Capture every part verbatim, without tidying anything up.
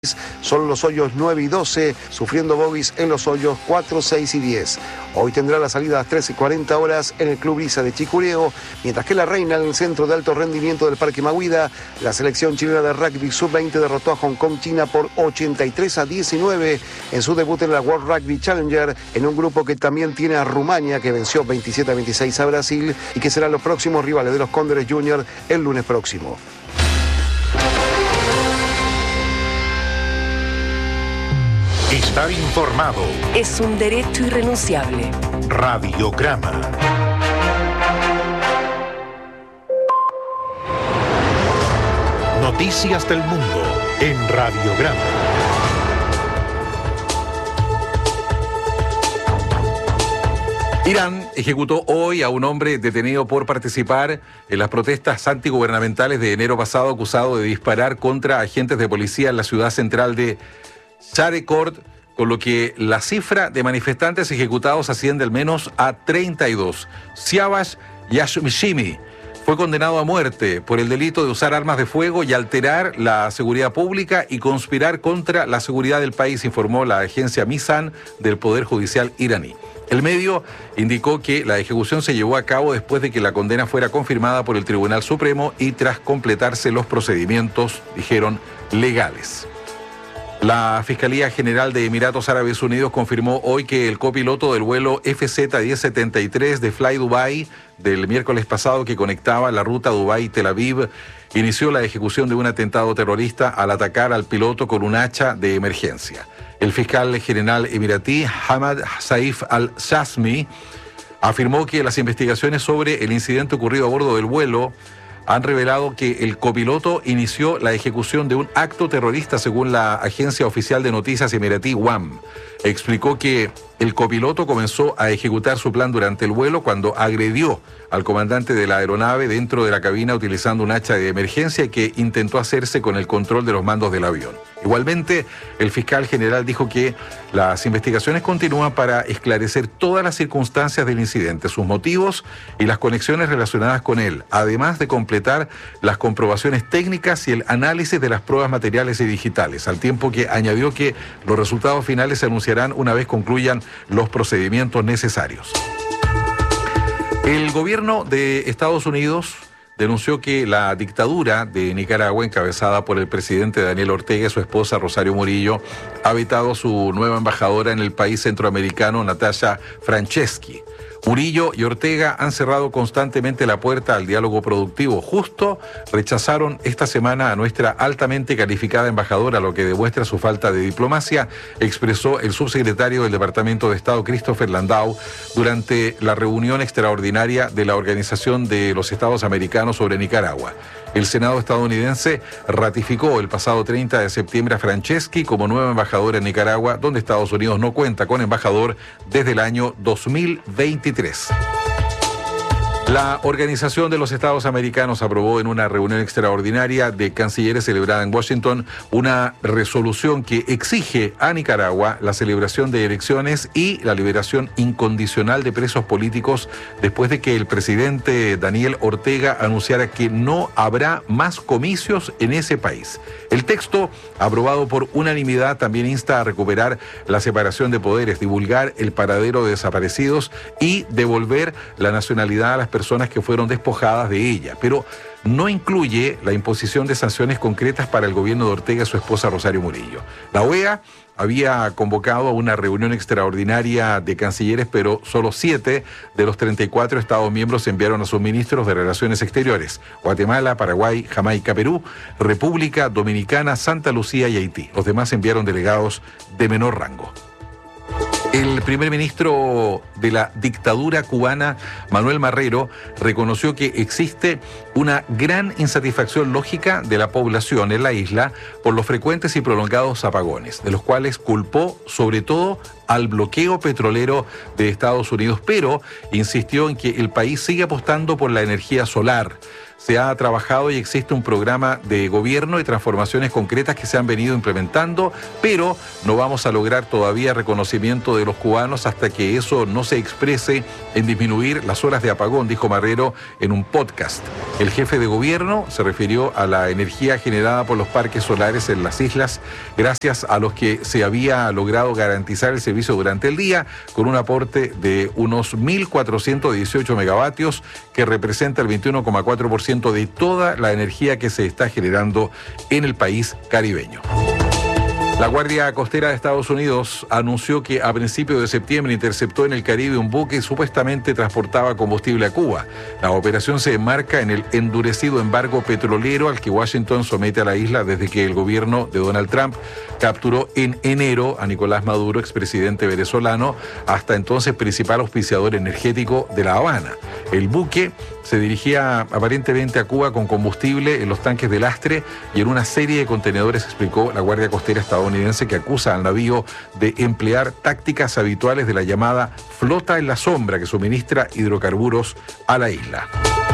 Son los hoyos nueve y doce, sufriendo bogies en los hoyos cuatro, seis y diez. Hoy tendrá la salida a las trece y cuarenta horas en el Club Brisa de Chicureo, mientras que la reina en el centro de alto rendimiento del Parque Mahuida. La selección chilena de rugby sub veinte derrotó a Hong Kong, China por ochenta y tres a diecinueve en su debut en la World Rugby Challenger, en un grupo que también tiene a Rumania, que venció veintisiete a veintiséis a Brasil y que serán los próximos rivales de los Cóndores Junior el lunes próximo. Estar informado es un derecho irrenunciable. Radiograma. Noticias del mundo en Radiograma. Irán ejecutó hoy a un hombre detenido por participar en las protestas antigubernamentales de enero pasado, acusado de disparar contra agentes de policía en la ciudad central de Sharekord, con lo que la cifra de manifestantes ejecutados asciende al menos a treinta y dos. Siavash Yashmishimi fue condenado a muerte por el delito de usar armas de fuego y alterar la seguridad pública y conspirar contra la seguridad del país, informó la agencia Mizan del Poder Judicial iraní. El medio indicó que la ejecución se llevó a cabo después de que la condena fuera confirmada por el Tribunal Supremo y tras completarse los procedimientos, dijeron, legales. La Fiscalía General de Emiratos Árabes Unidos confirmó hoy que el copiloto del vuelo F Z diez setenta y tres de Fly Dubai del miércoles pasado, que conectaba la ruta Dubái-Tel Aviv, inició la ejecución de un atentado terrorista al atacar al piloto con un hacha de emergencia. El fiscal general emiratí Hamad Saif al-Shasmi afirmó que las investigaciones sobre el incidente ocurrido a bordo del vuelo han revelado que el copiloto inició la ejecución de un acto terrorista, según la agencia oficial de noticias emiratí W A M. Explicó que el copiloto comenzó a ejecutar su plan durante el vuelo cuando agredió al comandante de la aeronave dentro de la cabina utilizando un hacha de emergencia que intentó hacerse con el control de los mandos del avión. Igualmente, el fiscal general dijo que las investigaciones continúan para esclarecer todas las circunstancias del incidente, sus motivos y las conexiones relacionadas con él, además de completar las comprobaciones técnicas y el análisis de las pruebas materiales y digitales, al tiempo que añadió que los resultados finales se anunciarán una vez concluyan los procedimientos necesarios. El gobierno de Estados Unidos denunció que la dictadura de Nicaragua, encabezada por el presidente Daniel Ortega y su esposa Rosario Murillo, ha vetado a su nueva embajadora en el país centroamericano, Natasha Franceschi. Murillo y Ortega han cerrado constantemente la puerta al diálogo productivo. Justo rechazaron esta semana a nuestra altamente calificada embajadora, lo que demuestra su falta de diplomacia, expresó el subsecretario del Departamento de Estado, Christopher Landau, durante la reunión extraordinaria de la Organización de los Estados Americanos sobre Nicaragua. El Senado estadounidense ratificó el pasado treinta de septiembre a Franceschi como nueva embajadora en Nicaragua, donde Estados Unidos no cuenta con embajador desde el año dos mil veintitrés. La Organización de los Estados Americanos aprobó en una reunión extraordinaria de cancilleres celebrada en Washington una resolución que exige a Nicaragua la celebración de elecciones y la liberación incondicional de presos políticos después de que el presidente Daniel Ortega anunciara que no habrá más comicios en ese país. El texto, aprobado por unanimidad, también insta a recuperar la separación de poderes, divulgar el paradero de desaparecidos y devolver la nacionalidad a las personas personas que fueron despojadas de ella, pero no incluye la imposición de sanciones concretas para el gobierno de Ortega y su esposa Rosario Murillo. La O E A había convocado a una reunión extraordinaria de cancilleres, pero solo siete de los treinta y cuatro Estados miembros enviaron a sus ministros de Relaciones Exteriores: Guatemala, Paraguay, Jamaica, Perú, República Dominicana, Santa Lucía y Haití. Los demás enviaron delegados de menor rango. El primer ministro de la dictadura cubana, Manuel Marrero, reconoció que existe una gran insatisfacción lógica de la población en la isla por los frecuentes y prolongados apagones, de los cuales culpó sobre todo al bloqueo petrolero de Estados Unidos, pero insistió en que el país sigue apostando por la energía solar. se ha trabajado y existe un programa de gobierno y transformaciones concretas que se han venido implementando, pero no vamos a lograr todavía reconocimiento de los cubanos hasta que eso no se exprese en disminuir las horas de apagón, dijo Marrero en un podcast. El jefe de gobierno se refirió a la energía generada por los parques solares en las islas, gracias a los que se había logrado garantizar el servicio durante el día, con un aporte de unos mil cuatrocientos dieciocho megavatios, que representa el veintiuno coma cuatro por ciento de toda la energía que se está generando en el país caribeño. La Guardia Costera de Estados Unidos anunció que a principios de septiembre interceptó en el Caribe un buque que supuestamente transportaba combustible a Cuba. La operación se enmarca en el endurecido embargo petrolero al que Washington somete a la isla desde que el gobierno de Donald Trump capturó en enero a Nicolás Maduro, expresidente venezolano, hasta entonces principal auspiciador energético de La Habana. El buque se dirigía aparentemente a Cuba con combustible en los tanques de lastre y en una serie de contenedores, explicó la Guardia Costera estadounidense, que acusa al navío de emplear tácticas habituales de la llamada flota en la sombra, que suministra hidrocarburos a la isla.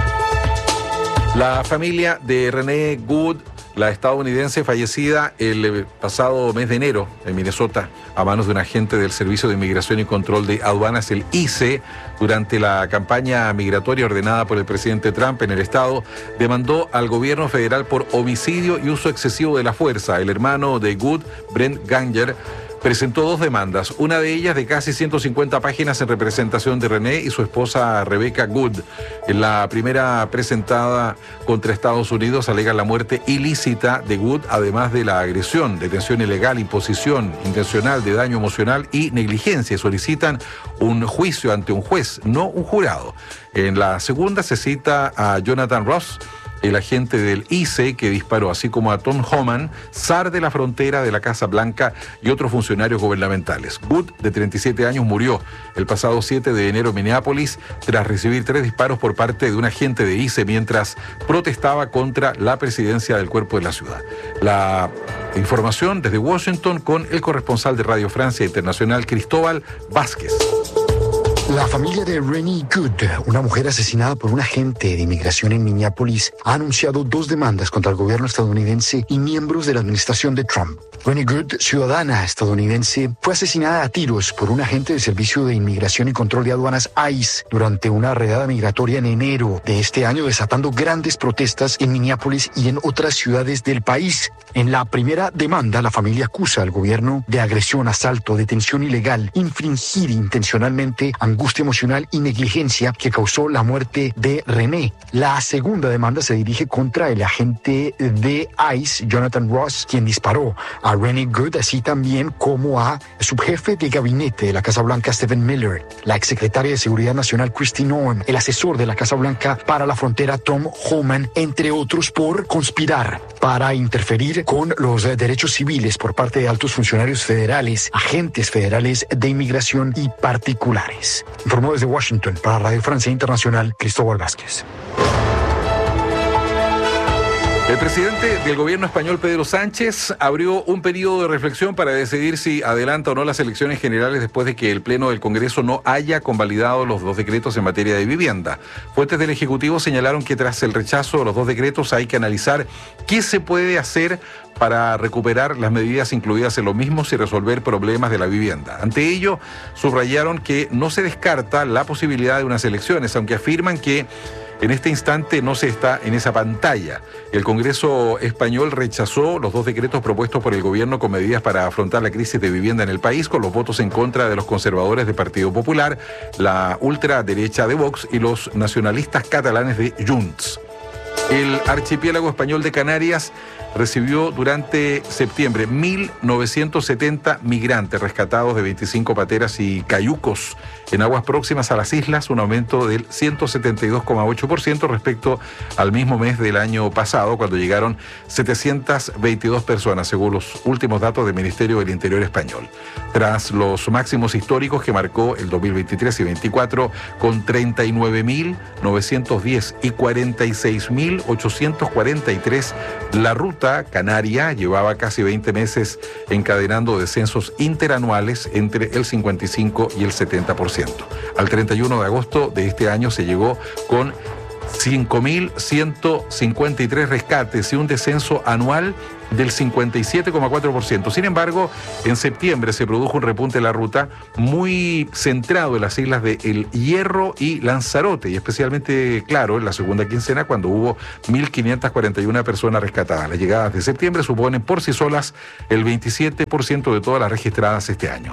La familia de Renee Good, la estadounidense fallecida el pasado mes de enero en Minnesota a manos de un agente del Servicio de Inmigración y Control de Aduanas, el I C E, durante la campaña migratoria ordenada por el presidente Trump en el estado, demandó al gobierno federal por homicidio y uso excesivo de la fuerza. El hermano de Good, Brent Ganger, presentó dos demandas, una de ellas de casi ciento cincuenta páginas en representación de René y su esposa Rebecca Good. En la primera, presentada contra Estados Unidos, alega la muerte ilícita de Good, además de la agresión, detención ilegal, imposición intencional de daño emocional y negligencia. Solicitan un juicio ante un juez, no un jurado. En la segunda se cita a Jonathan Ross, el agente del I C E que disparó, así como a Tom Homan, zar de la frontera de la Casa Blanca, y otros funcionarios gubernamentales. Good, de treinta y siete años, murió el pasado siete de enero en Minneapolis tras recibir tres disparos por parte de un agente de I C E mientras protestaba contra la presidencia del cuerpo de la ciudad. La información desde Washington con el corresponsal de Radio Francia Internacional, Cristóbal Vázquez. La familia de Renee Good, una mujer asesinada por un agente de inmigración en Minneapolis, ha anunciado dos demandas contra el gobierno estadounidense y miembros de la administración de Trump. Renee Good, ciudadana estadounidense, fue asesinada a tiros por un agente del Servicio de Inmigración y Control de Aduanas, I C E, durante una redada migratoria en enero de este año, desatando grandes protestas en Minneapolis y en otras ciudades del país. En la primera demanda, la familia acusa al gobierno de agresión, asalto, detención ilegal, infringir intencionalmente angustia emocional y negligencia que causó la muerte de René. La segunda demanda se dirige contra el agente de I C E, Jonathan Ross, quien disparó a Renee Good, así también como a subjefe de gabinete de la Casa Blanca, Stephen Miller, la exsecretaria de Seguridad Nacional, Kristi Noem, el asesor de la Casa Blanca para la frontera, Tom Homan, entre otros, por conspirar para interferir con los derechos civiles por parte de altos funcionarios federales, agentes federales de inmigración y particulares. Informó desde Washington para Radio Francia Internacional, Cristóbal Vázquez. El presidente del gobierno español, Pedro Sánchez, abrió un periodo de reflexión para decidir si adelanta o no las elecciones generales después de que el Pleno del Congreso no haya convalidado los dos decretos en materia de vivienda. Fuentes del Ejecutivo señalaron que tras el rechazo de los dos decretos hay que analizar qué se puede hacer para recuperar las medidas incluidas en los mismos y resolver problemas de la vivienda. Ante ello, subrayaron que no se descarta la posibilidad de unas elecciones, aunque afirman que en este instante no se está en esa pantalla. El Congreso español rechazó los dos decretos propuestos por el gobierno con medidas para afrontar la crisis de vivienda en el país, con los votos en contra de los conservadores del Partido Popular, la ultraderecha de Vox y los nacionalistas catalanes de Junts. El archipiélago español de Canarias recibió durante septiembre mil novecientos setenta migrantes rescatados de veinticinco pateras y cayucos en aguas próximas a las islas, un aumento del ciento setenta y dos coma ocho por ciento respecto al mismo mes del año pasado, cuando llegaron setecientas veintidós personas, según los últimos datos del Ministerio del Interior español. Tras los máximos históricos que marcó el dos mil veintitrés y veinticuatro, con treinta y nueve mil novecientos diez y cuarenta y seis mil ochocientos cuarenta y tres, la ruta canaria llevaba casi veinte meses encadenando descensos interanuales entre el cincuenta y cinco y el setenta por ciento. Al treinta y uno de agosto de este año se llegó con cinco mil ciento cincuenta y tres rescates y un descenso anual del cincuenta y siete coma cuatro por ciento. Sin embargo, en septiembre se produjo un repunte de la ruta muy centrado en las islas de El Hierro y Lanzarote, y especialmente claro en la segunda quincena, cuando hubo mil quinientas cuarenta y una personas rescatadas. Las llegadas de septiembre suponen por sí solas el veintisiete por ciento de todas las registradas este año.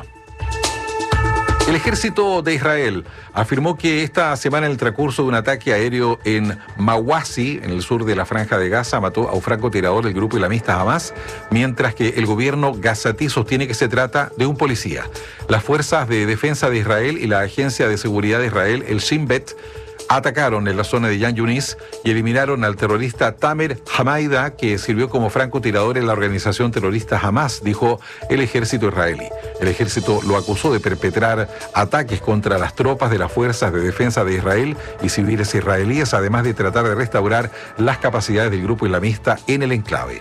El ejército de Israel afirmó que esta semana, en el transcurso de un ataque aéreo en Mawasi, en el sur de la Franja de Gaza, mató a un francotirador del grupo islamista Hamas, mientras que el gobierno gazatí sostiene que se trata de un policía. Las fuerzas de defensa de Israel y la agencia de seguridad de Israel, el Shin Bet, atacaron en la zona de Yan Yunis y eliminaron al terrorista Tamer Hamaida, que sirvió como francotirador en la organización terrorista Hamas, dijo el ejército israelí. El ejército lo acusó de perpetrar ataques contra las tropas de las fuerzas de defensa de Israel y civiles israelíes, además de tratar de restaurar las capacidades del grupo islamista en el enclave.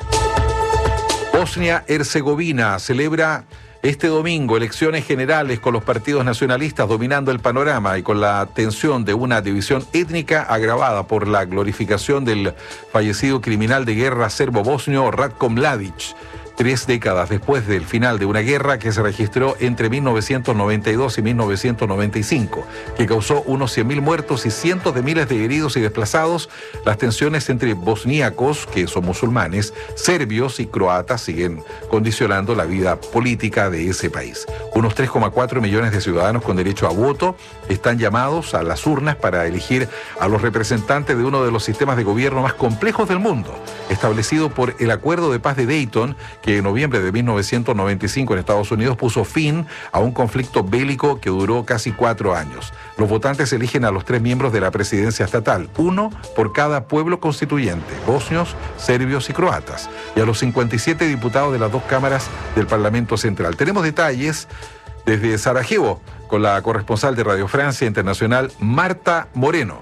Bosnia-Herzegovina celebra este domingo elecciones generales con los partidos nacionalistas dominando el panorama y con la tensión de una división étnica agravada por la glorificación del fallecido criminal de guerra serbo-bosnio Ratko Mladic, tres décadas después del final de una guerra que se registró entre mil novecientos noventa y dos y mil novecientos noventa y cinco, que causó unos cien mil muertos y cientos de miles de heridos y desplazados. Las tensiones entre bosníacos, que son musulmanes, serbios y croatas siguen condicionando la vida política de ese país. Unos tres coma cuatro millones de ciudadanos con derecho a voto están llamados a las urnas para elegir a los representantes de uno de los sistemas de gobierno más complejos del mundo, establecido por el Acuerdo de Paz de Dayton, que en noviembre de mil novecientos noventa y cinco en Estados Unidos puso fin a un conflicto bélico que duró casi cuatro años. Los votantes eligen a los tres miembros de la presidencia estatal, uno por cada pueblo constituyente, bosnios, serbios y croatas, y a los cincuenta y siete diputados de las dos cámaras del Parlamento Central. Tenemos detalles desde Sarajevo con la corresponsal de Radio Francia Internacional, Marta Moreno.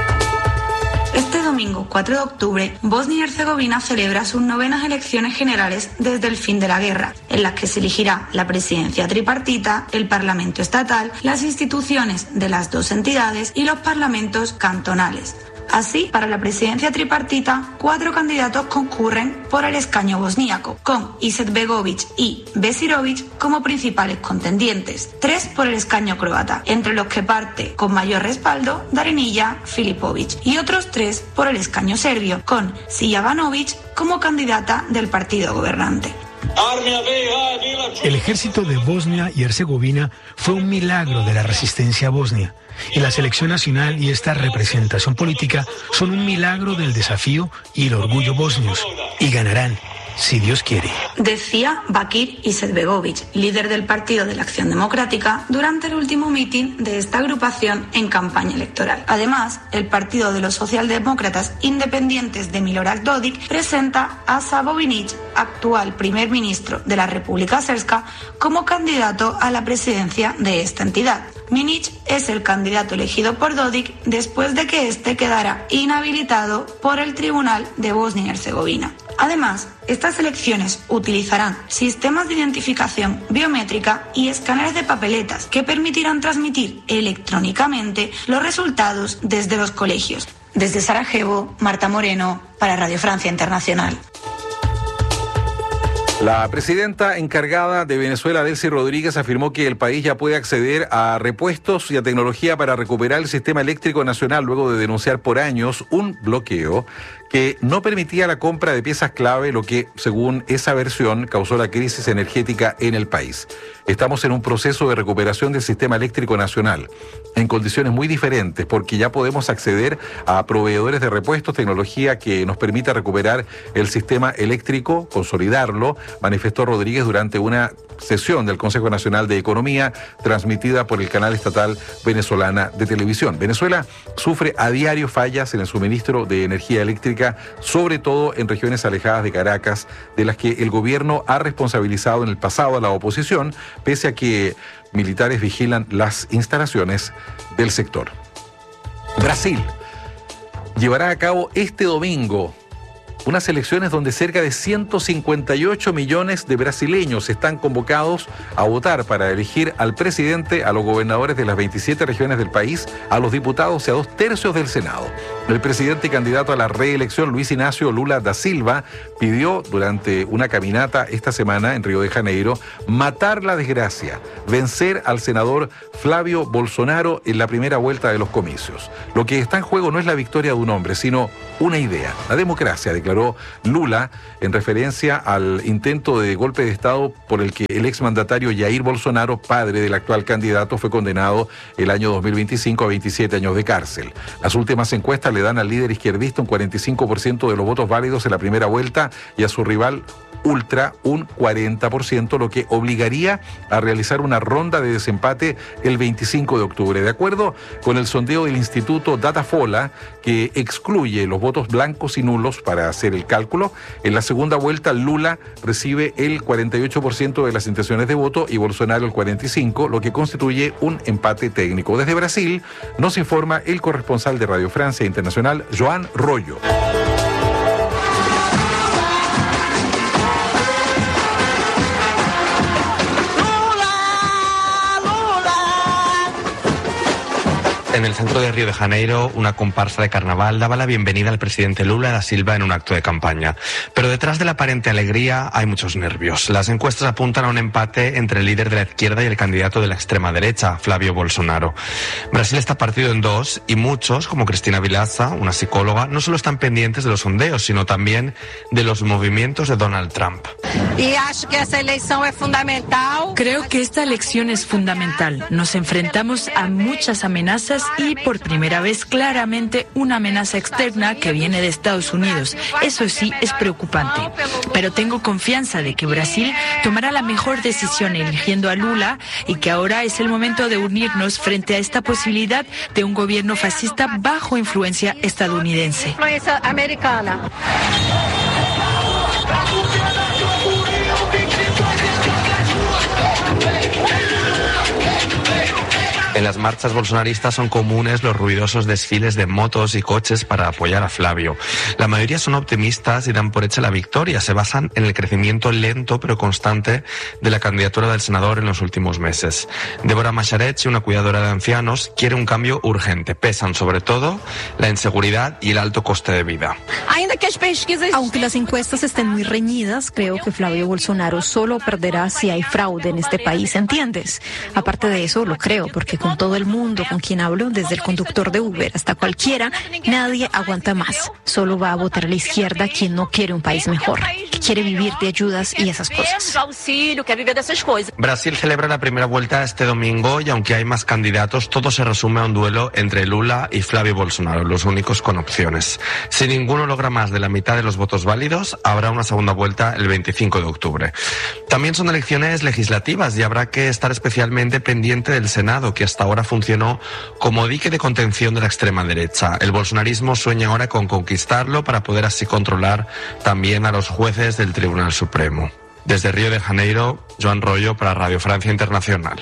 Este domingo cuatro de octubre, Bosnia y Herzegovina celebra sus novenas elecciones generales desde el fin de la guerra, en las que se elegirá la presidencia tripartita, el Parlamento estatal, las instituciones de las dos entidades y los parlamentos cantonales. Así, para la presidencia tripartita, cuatro candidatos concurren por el escaño bosníaco, con Izetbegovic y Besirovic como principales contendientes, tres por el escaño croata, entre los que parte con mayor respaldo Darinija Filipovic, y otros tres por el escaño serbio, con Sijavanovic como candidata del partido gobernante. El ejército de Bosnia y Herzegovina fue un milagro de la resistencia bosnia, y la selección nacional y esta representación política son un milagro del desafío y el orgullo bosnios, y ganarán, si Dios quiere. Decía Bakir Izetbegovic, líder del Partido de la Acción Democrática, durante el último mitin de esta agrupación en campaña electoral. Además, el Partido de los Socialdemócratas Independientes de Milorad Dodik presenta a Savo Vinic, actual primer ministro de la República Srpska, como candidato a la presidencia de esta entidad. Minic es el candidato elegido por Dodik después de que éste quedara inhabilitado por el Tribunal de Bosnia y Herzegovina. Además, estas elecciones utilizarán sistemas de identificación biométrica y escáneres de papeletas que permitirán transmitir electrónicamente los resultados desde los colegios. Desde Sarajevo, Marta Moreno, para Radio Francia Internacional. La presidenta encargada de Venezuela, Delcy Rodríguez, afirmó que el país ya puede acceder a repuestos y a tecnología para recuperar el sistema eléctrico nacional luego de denunciar por años un bloqueo que no permitía la compra de piezas clave, lo que, según esa versión, causó la crisis energética en el país. Estamos en un proceso de recuperación del sistema eléctrico nacional, en condiciones muy diferentes, porque ya podemos acceder a proveedores de repuestos, tecnología que nos permita recuperar el sistema eléctrico, consolidarlo, manifestó Rodríguez durante una sesión del Consejo Nacional de Economía transmitida por el canal estatal venezolana de televisión. Venezuela sufre a diario fallas en el suministro de energía eléctrica, sobre todo en regiones alejadas de Caracas, de las que el gobierno ha responsabilizado en el pasado a la oposición, pese a que militares vigilan las instalaciones del sector. Brasil llevará a cabo este domingo unas elecciones donde cerca de ciento cincuenta y ocho millones de brasileños están convocados a votar para elegir al presidente, a los gobernadores de las veintisiete regiones del país, a los diputados y a dos tercios del Senado. El presidente y candidato a la reelección, Luis Ignacio Lula da Silva, pidió durante una caminata esta semana en Río de Janeiro matar la desgracia, vencer al senador Flavio Bolsonaro en la primera vuelta de los comicios. Lo que está en juego no es la victoria de un hombre, sino una idea, la democracia, declaró Lula en referencia al intento de golpe de Estado por el que el exmandatario Jair Bolsonaro, padre del actual candidato, fue condenado el año dos mil veinticinco a veintisiete años de cárcel. Las últimas encuestas le dan al líder izquierdista un cuarenta y cinco por ciento de los votos válidos en la primera vuelta y a su rival ultra un cuarenta por ciento, lo que obligaría a realizar una ronda de desempate el veinticinco de octubre. De acuerdo con el sondeo del Instituto Datafola, que excluye los votos blancos y nulos para hacer el cálculo, en la segunda vuelta Lula recibe el cuarenta y ocho por ciento de las intenciones de voto y Bolsonaro el cuarenta y cinco por ciento, lo que constituye un empate técnico. Desde Brasil nos informa el corresponsal de Radio Francia Internacional, Joan Royo. En el centro de Río de Janeiro, una comparsa de carnaval daba la bienvenida al presidente Lula da Silva en un acto de campaña. Pero detrás de la aparente alegría hay muchos nervios. Las encuestas apuntan a un empate entre el líder de la izquierda y el candidato de la extrema derecha, Flavio Bolsonaro. Brasil está partido en dos y muchos, como Cristina Vilaça, una psicóloga, no solo están pendientes de los sondeos, sino también de los movimientos de Donald Trump. Y acho que esa elección es fundamental. Creo que esta elección es fundamental. Nos enfrentamos a muchas amenazas y por primera vez claramente una amenaza externa que viene de Estados Unidos. Eso sí es preocupante. Pero tengo confianza de que Brasil tomará la mejor decisión eligiendo a Lula y que ahora es el momento de unirnos frente a esta posibilidad de un gobierno fascista bajo influencia estadounidense. Influencia americana. En las marchas bolsonaristas son comunes los ruidosos desfiles de motos y coches para apoyar a Flavio. La mayoría son optimistas y dan por hecha la victoria. Se basan en el crecimiento lento pero constante de la candidatura del senador en los últimos meses. Débora Macharechi, una cuidadora de ancianos, quiere un cambio urgente. Pesan sobre todo la inseguridad y el alto coste de vida. Aunque las encuestas estén muy reñidas, creo que Flavio Bolsonaro solo perderá si hay fraude en este país, ¿entiendes? Aparte de eso, lo creo, porque con todo el mundo con quien hablo, desde el conductor de Uber hasta cualquiera, nadie aguanta más. Solo va a votar a la izquierda quien no quiere un país mejor, que quiere vivir de ayudas y esas cosas. Brasil celebra la primera vuelta este domingo y aunque hay más candidatos, todo se resume a un duelo entre Lula y Flavio Bolsonaro, los únicos con opciones. Si ninguno logra más de la mitad de los votos válidos, habrá una segunda vuelta el veinticinco de octubre. También son elecciones legislativas y habrá que estar especialmente pendiente del Senado, que hasta ahora funcionó como dique de contención de la extrema derecha. El bolsonarismo sueña ahora con conquistarlo para poder así controlar también a los jueces del Tribunal Supremo. Desde Río de Janeiro, Joan Royo para Radio Francia Internacional.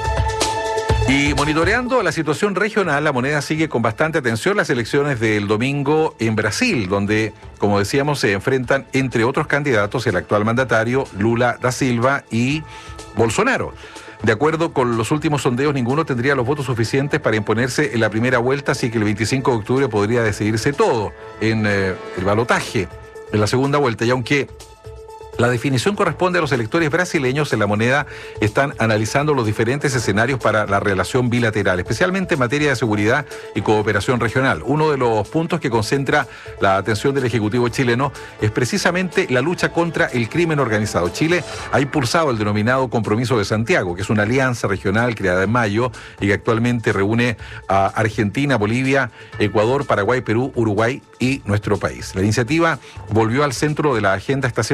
Y monitoreando la situación regional, La Moneda sigue con bastante atención las elecciones del domingo en Brasil, donde, como decíamos, se enfrentan, entre otros candidatos, el actual mandatario Lula da Silva y Bolsonaro. De acuerdo con los últimos sondeos, ninguno tendría los votos suficientes para imponerse en la primera vuelta, así que el veinticinco de octubre podría decidirse todo en eh, el balotaje en la segunda vuelta. Y aunque la definición corresponde a los electores brasileños, en La Moneda están analizando los diferentes escenarios para la relación bilateral, especialmente en materia de seguridad y cooperación regional. Uno de los puntos que concentra la atención del Ejecutivo chileno es precisamente la lucha contra el crimen organizado. Chile ha impulsado el denominado Compromiso de Santiago, que es una alianza regional creada en mayo y que actualmente reúne a Argentina, Bolivia, Ecuador, Paraguay, Perú, Uruguay y nuestro país. La iniciativa volvió al centro de la agenda esta semana luego de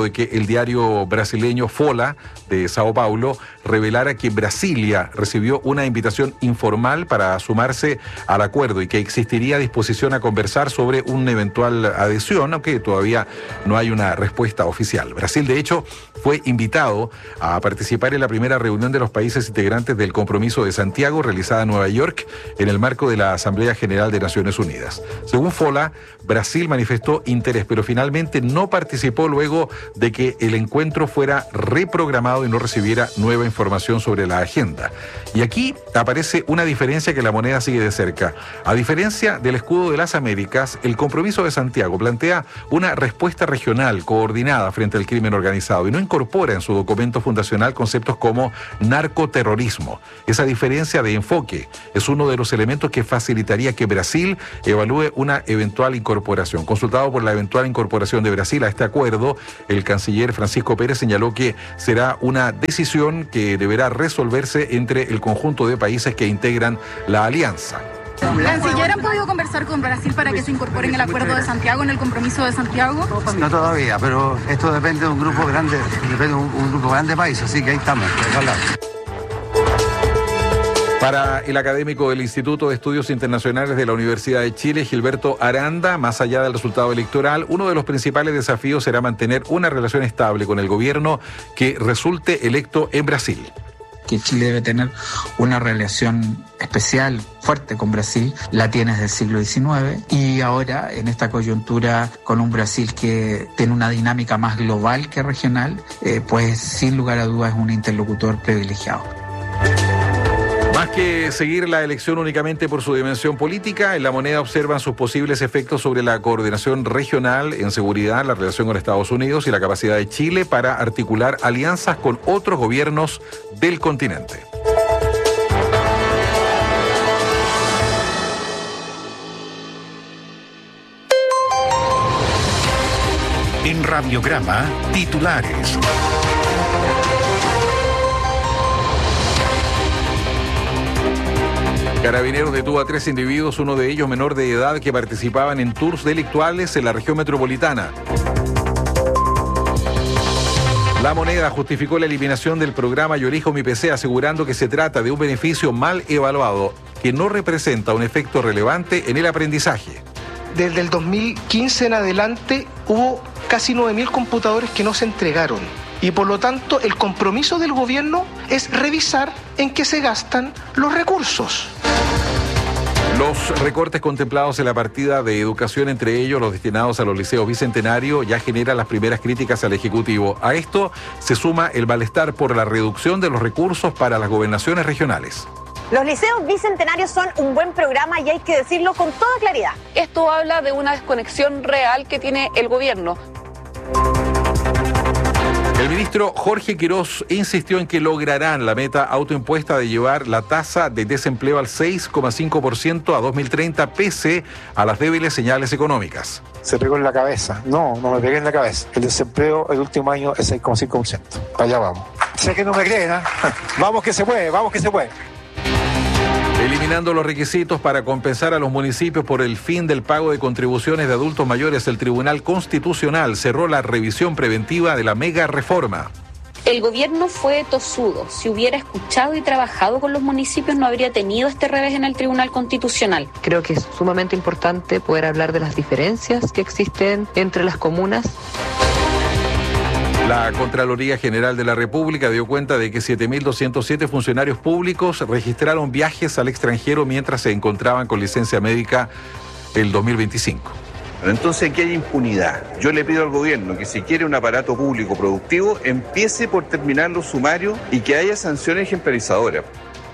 luego de que el diario brasileño Folha de Sao Paulo revelara que Brasilia recibió una invitación informal para sumarse al acuerdo y que existiría disposición a conversar sobre una eventual adhesión, aunque todavía no hay una respuesta oficial. Brasil, de hecho, fue invitado a participar en la primera reunión de los países integrantes del Compromiso de Santiago, realizada en Nueva York, en el marco de la Asamblea General de Naciones Unidas. Según Folha, Brasil manifestó interés, pero finalmente no participó luego de que el encuentro fuera reprogramado y no recibiera nueva información sobre la agenda. Y aquí aparece una diferencia que la moneda sigue de cerca. A diferencia del escudo de las Américas, el Compromiso de Santiago plantea una respuesta regional coordinada frente al crimen organizado y no incorpora en su documento fundacional conceptos como narcoterrorismo. Esa diferencia de enfoque es uno de los elementos que facilitaría que Brasil evalúe una eventual incorporación. Consultado por la eventual incorporación de Brasil a este acuerdo, el canciller Francisco Pérez señaló que será una decisión que deberá resolverse entre el conjunto de países que integran la alianza. Canciller, ¿han podido conversar con Brasil para que se incorpore en el Acuerdo de Santiago, en el Compromiso de Santiago? No todavía, pero esto depende de un grupo grande, depende de un, un grupo grande de países, así que ahí estamos, ojalá. Para el académico del Instituto de Estudios Internacionales de la Universidad de Chile, Gilberto Aranda, más allá del resultado electoral, uno de los principales desafíos será mantener una relación estable con el gobierno que resulte electo en Brasil. Que Chile debe tener una relación especial, fuerte con Brasil, la tiene desde el siglo diecinueve, y ahora en esta coyuntura con un Brasil que tiene una dinámica más global que regional, eh, pues sin lugar a dudas es un interlocutor privilegiado. Más que seguir la elección únicamente por su dimensión política, en la moneda observan sus posibles efectos sobre la coordinación regional en seguridad, la relación con Estados Unidos y la capacidad de Chile para articular alianzas con otros gobiernos del continente. En Radiograma, titulares. Carabineros detuvo a tres individuos, uno de ellos menor de edad, que participaban en tours delictuales en la región metropolitana. La moneda justificó la eliminación del programa Yo Elijo Mi P C, asegurando que se trata de un beneficio mal evaluado, que no representa un efecto relevante en el aprendizaje. Desde el dos mil quince en adelante hubo casi nueve mil computadores que no se entregaron. Y por lo tanto, el compromiso del gobierno es revisar en qué se gastan los recursos. Los recortes contemplados en la partida de educación, entre ellos los destinados a los liceos Bicentenario, ya generan las primeras críticas al Ejecutivo. A esto se suma el malestar por la reducción de los recursos para las gobernaciones regionales. Los liceos bicentenarios son un buen programa y hay que decirlo con toda claridad. Esto habla de una desconexión real que tiene el gobierno. El ministro Jorge Quirós insistió en que lograrán la meta autoimpuesta de llevar la tasa de desempleo al seis coma cinco por ciento a dos mil treinta, pese a las débiles señales económicas. Se pegó en la cabeza. No, no me pegué en la cabeza. El desempleo el último año es seis coma cinco por ciento. Allá vamos. Sé que no me creen, ¿eh? Vamos que se puede, vamos que se puede. Eliminando los requisitos para compensar a los municipios por el fin del pago de contribuciones de adultos mayores, el Tribunal Constitucional cerró la revisión preventiva de la mega reforma. El gobierno fue tosudo. Si hubiera escuchado y trabajado con los municipios, no habría tenido este revés en el Tribunal Constitucional. Creo que es sumamente importante poder hablar de las diferencias que existen entre las comunas. La Contraloría General de la República dio cuenta de que siete mil doscientos siete funcionarios públicos registraron viajes al extranjero mientras se encontraban con licencia médica el dos mil veinticinco. Entonces aquí hay impunidad. Yo le pido al gobierno que si quiere un aparato público productivo, empiece por terminar los sumarios y que haya sanciones ejemplarizadoras.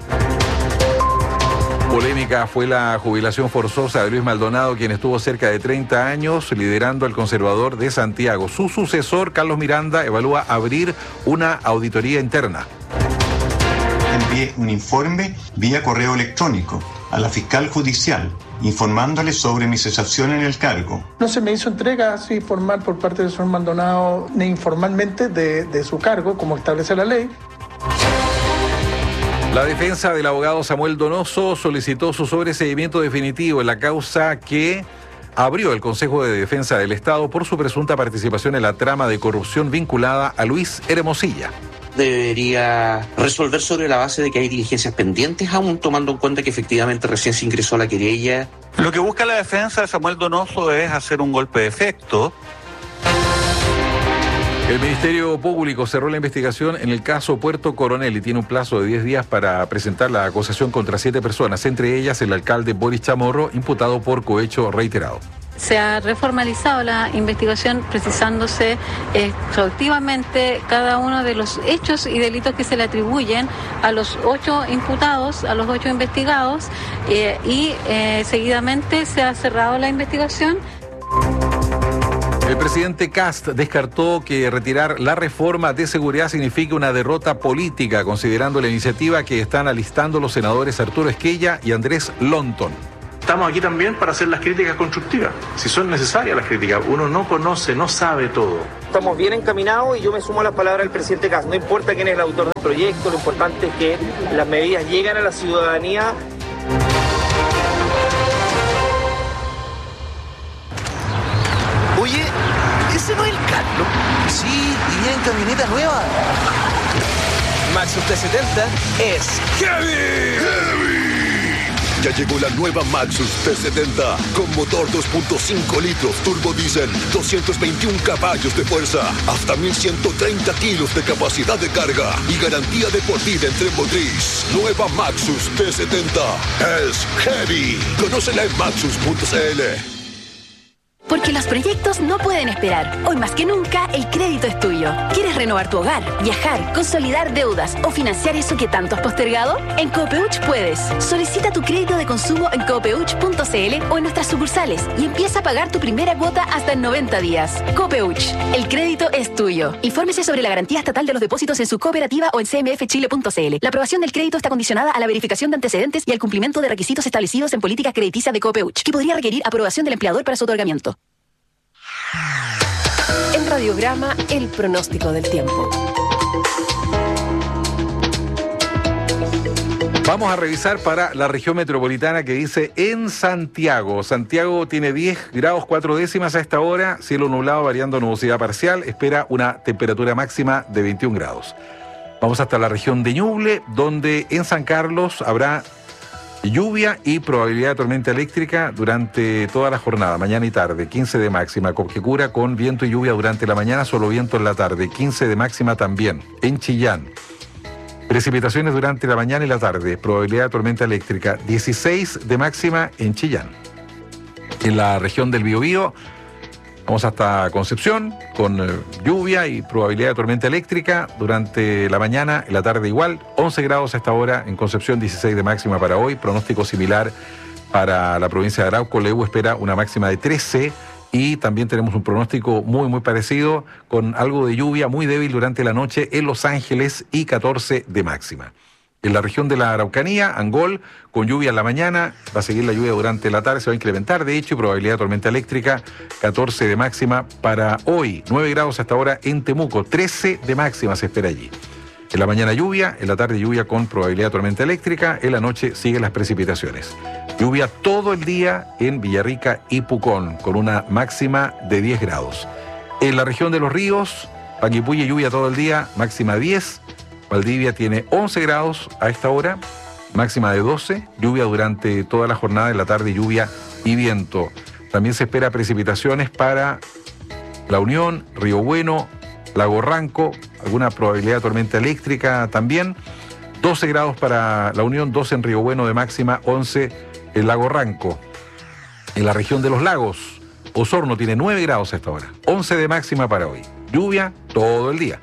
Polémica fue la jubilación forzosa de Luis Maldonado, quien estuvo cerca de treinta años liderando al Conservador de Santiago. Su sucesor, Carlos Miranda, evalúa abrir una auditoría interna. Envié un informe vía correo electrónico a la fiscal judicial, informándole sobre mi cesación en el cargo. No se me hizo entrega así formal por parte del señor Maldonado, ni informalmente de, de su cargo, como establece la ley. La defensa del abogado Samuel Donoso solicitó su sobreseimiento definitivo en la causa que abrió el Consejo de Defensa del Estado por su presunta participación en la trama de corrupción vinculada a Luis Hermosilla. Debería resolver sobre la base de que hay diligencias pendientes, aún tomando en cuenta que efectivamente recién se ingresó la querella. Lo que busca la defensa de Samuel Donoso es hacer un golpe de efecto. El Ministerio Público cerró la investigación en el caso Puerto Coronel y tiene un plazo de diez días para presentar la acusación contra siete personas, entre ellas el alcalde Boris Chamorro, imputado por cohecho reiterado. Se ha reformalizado la investigación precisándose exhaustivamente cada uno de los hechos y delitos que se le atribuyen a los ocho imputados, a los ocho investigados, eh, y eh, seguidamente se ha cerrado la investigación. El presidente Kast descartó que retirar la reforma de seguridad signifique una derrota política, considerando la iniciativa que están alistando los senadores Arturo Esquella y Andrés Lonton. Estamos aquí también para hacer las críticas constructivas, si son necesarias las críticas. Uno no conoce, no sabe todo. Estamos bien encaminados y yo me sumo a las palabras del presidente Kast. No importa quién es el autor del proyecto, lo importante es que las medidas lleguen a la ciudadanía. Oye, ¿ese no es el Carlos? Sí, y viene en camioneta nueva. Maxus T setenta es heavy. ¡Heavy! Ya llegó la nueva Maxus T setenta con motor dos punto cinco litros turbo diésel, doscientos veintiún caballos de fuerza, hasta mil ciento treinta kilos de capacidad de carga y garantía de por vida en tren motriz. Nueva Maxus T setenta es heavy. Conócela en maxus punto c l. Porque los proyectos no pueden esperar. Hoy más que nunca, el crédito es tuyo. ¿Quieres renovar tu hogar, viajar, consolidar deudas o financiar eso que tanto has postergado? En Copeuch puedes. Solicita tu crédito de consumo en copeuch punto c l o en nuestras sucursales y empieza a pagar tu primera cuota hasta en noventa días. Copeuch, el crédito es tuyo. Infórmese sobre la garantía estatal de los depósitos en su cooperativa o en c m f chile punto c l. La aprobación del crédito está condicionada a la verificación de antecedentes y al cumplimiento de requisitos establecidos en políticas crediticias de Copeuch, que podría requerir aprobación del empleador para su otorgamiento. En Radiograma, el pronóstico del tiempo. Vamos a revisar para la región metropolitana que dice en Santiago. Santiago tiene diez grados cuatro décimas a esta hora, cielo nublado variando nubosidad parcial, espera una temperatura máxima de veintiún grados. Vamos hasta la región de Ñuble, donde en San Carlos habrá lluvia y probabilidad de tormenta eléctrica durante toda la jornada, mañana y tarde, quince de máxima. Coquecura con viento y lluvia durante la mañana, solo viento en la tarde, quince de máxima también. En Chillán, precipitaciones durante la mañana y la tarde, probabilidad de tormenta eléctrica, dieciséis de máxima en Chillán. En la región del Biobío, vamos hasta Concepción, con eh, lluvia y probabilidad de tormenta eléctrica durante la mañana y la tarde igual. once grados a esta hora en Concepción, dieciséis de máxima para hoy. Pronóstico similar para la provincia de Arauco. Lehu espera una máxima de trece y también tenemos un pronóstico muy, muy parecido con algo de lluvia muy débil durante la noche en Los Ángeles y catorce de máxima. En la región de la Araucanía, Angol, con lluvia en la mañana, va a seguir la lluvia durante la tarde, se va a incrementar de hecho, y probabilidad de tormenta eléctrica, catorce de máxima para hoy, nueve grados hasta ahora en Temuco, trece de máxima se espera allí. En la mañana lluvia, en la tarde lluvia con probabilidad de tormenta eléctrica, en la noche siguen las precipitaciones. Lluvia todo el día en Villarrica y Pucón, con una máxima de diez grados. En la región de los ríos, Panguipulli lluvia todo el día, máxima diez. Valdivia tiene once grados a esta hora, máxima de doce, lluvia durante toda la jornada, en la tarde lluvia y viento. También se espera precipitaciones para La Unión, Río Bueno, Lago Ranco, alguna probabilidad de tormenta eléctrica también. doce grados para La Unión, doce en Río Bueno de máxima, once en Lago Ranco. En la región de los lagos, Osorno tiene nueve grados a esta hora, once de máxima para hoy. Lluvia todo el día.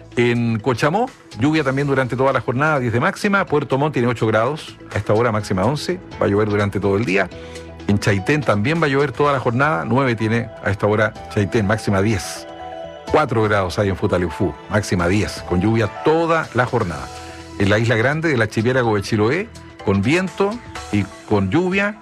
En Cochamó, lluvia también durante toda la jornada, diez de máxima. Puerto Montt tiene ocho grados, a esta hora máxima once, va a llover durante todo el día. En Chaitén también va a llover toda la jornada, nueve tiene a esta hora Chaitén, máxima diez. cuatro grados hay en Futaleufú, máxima diez, con lluvia toda la jornada. En la Isla Grande del archipiélago de Chiloé, con viento y con lluvia,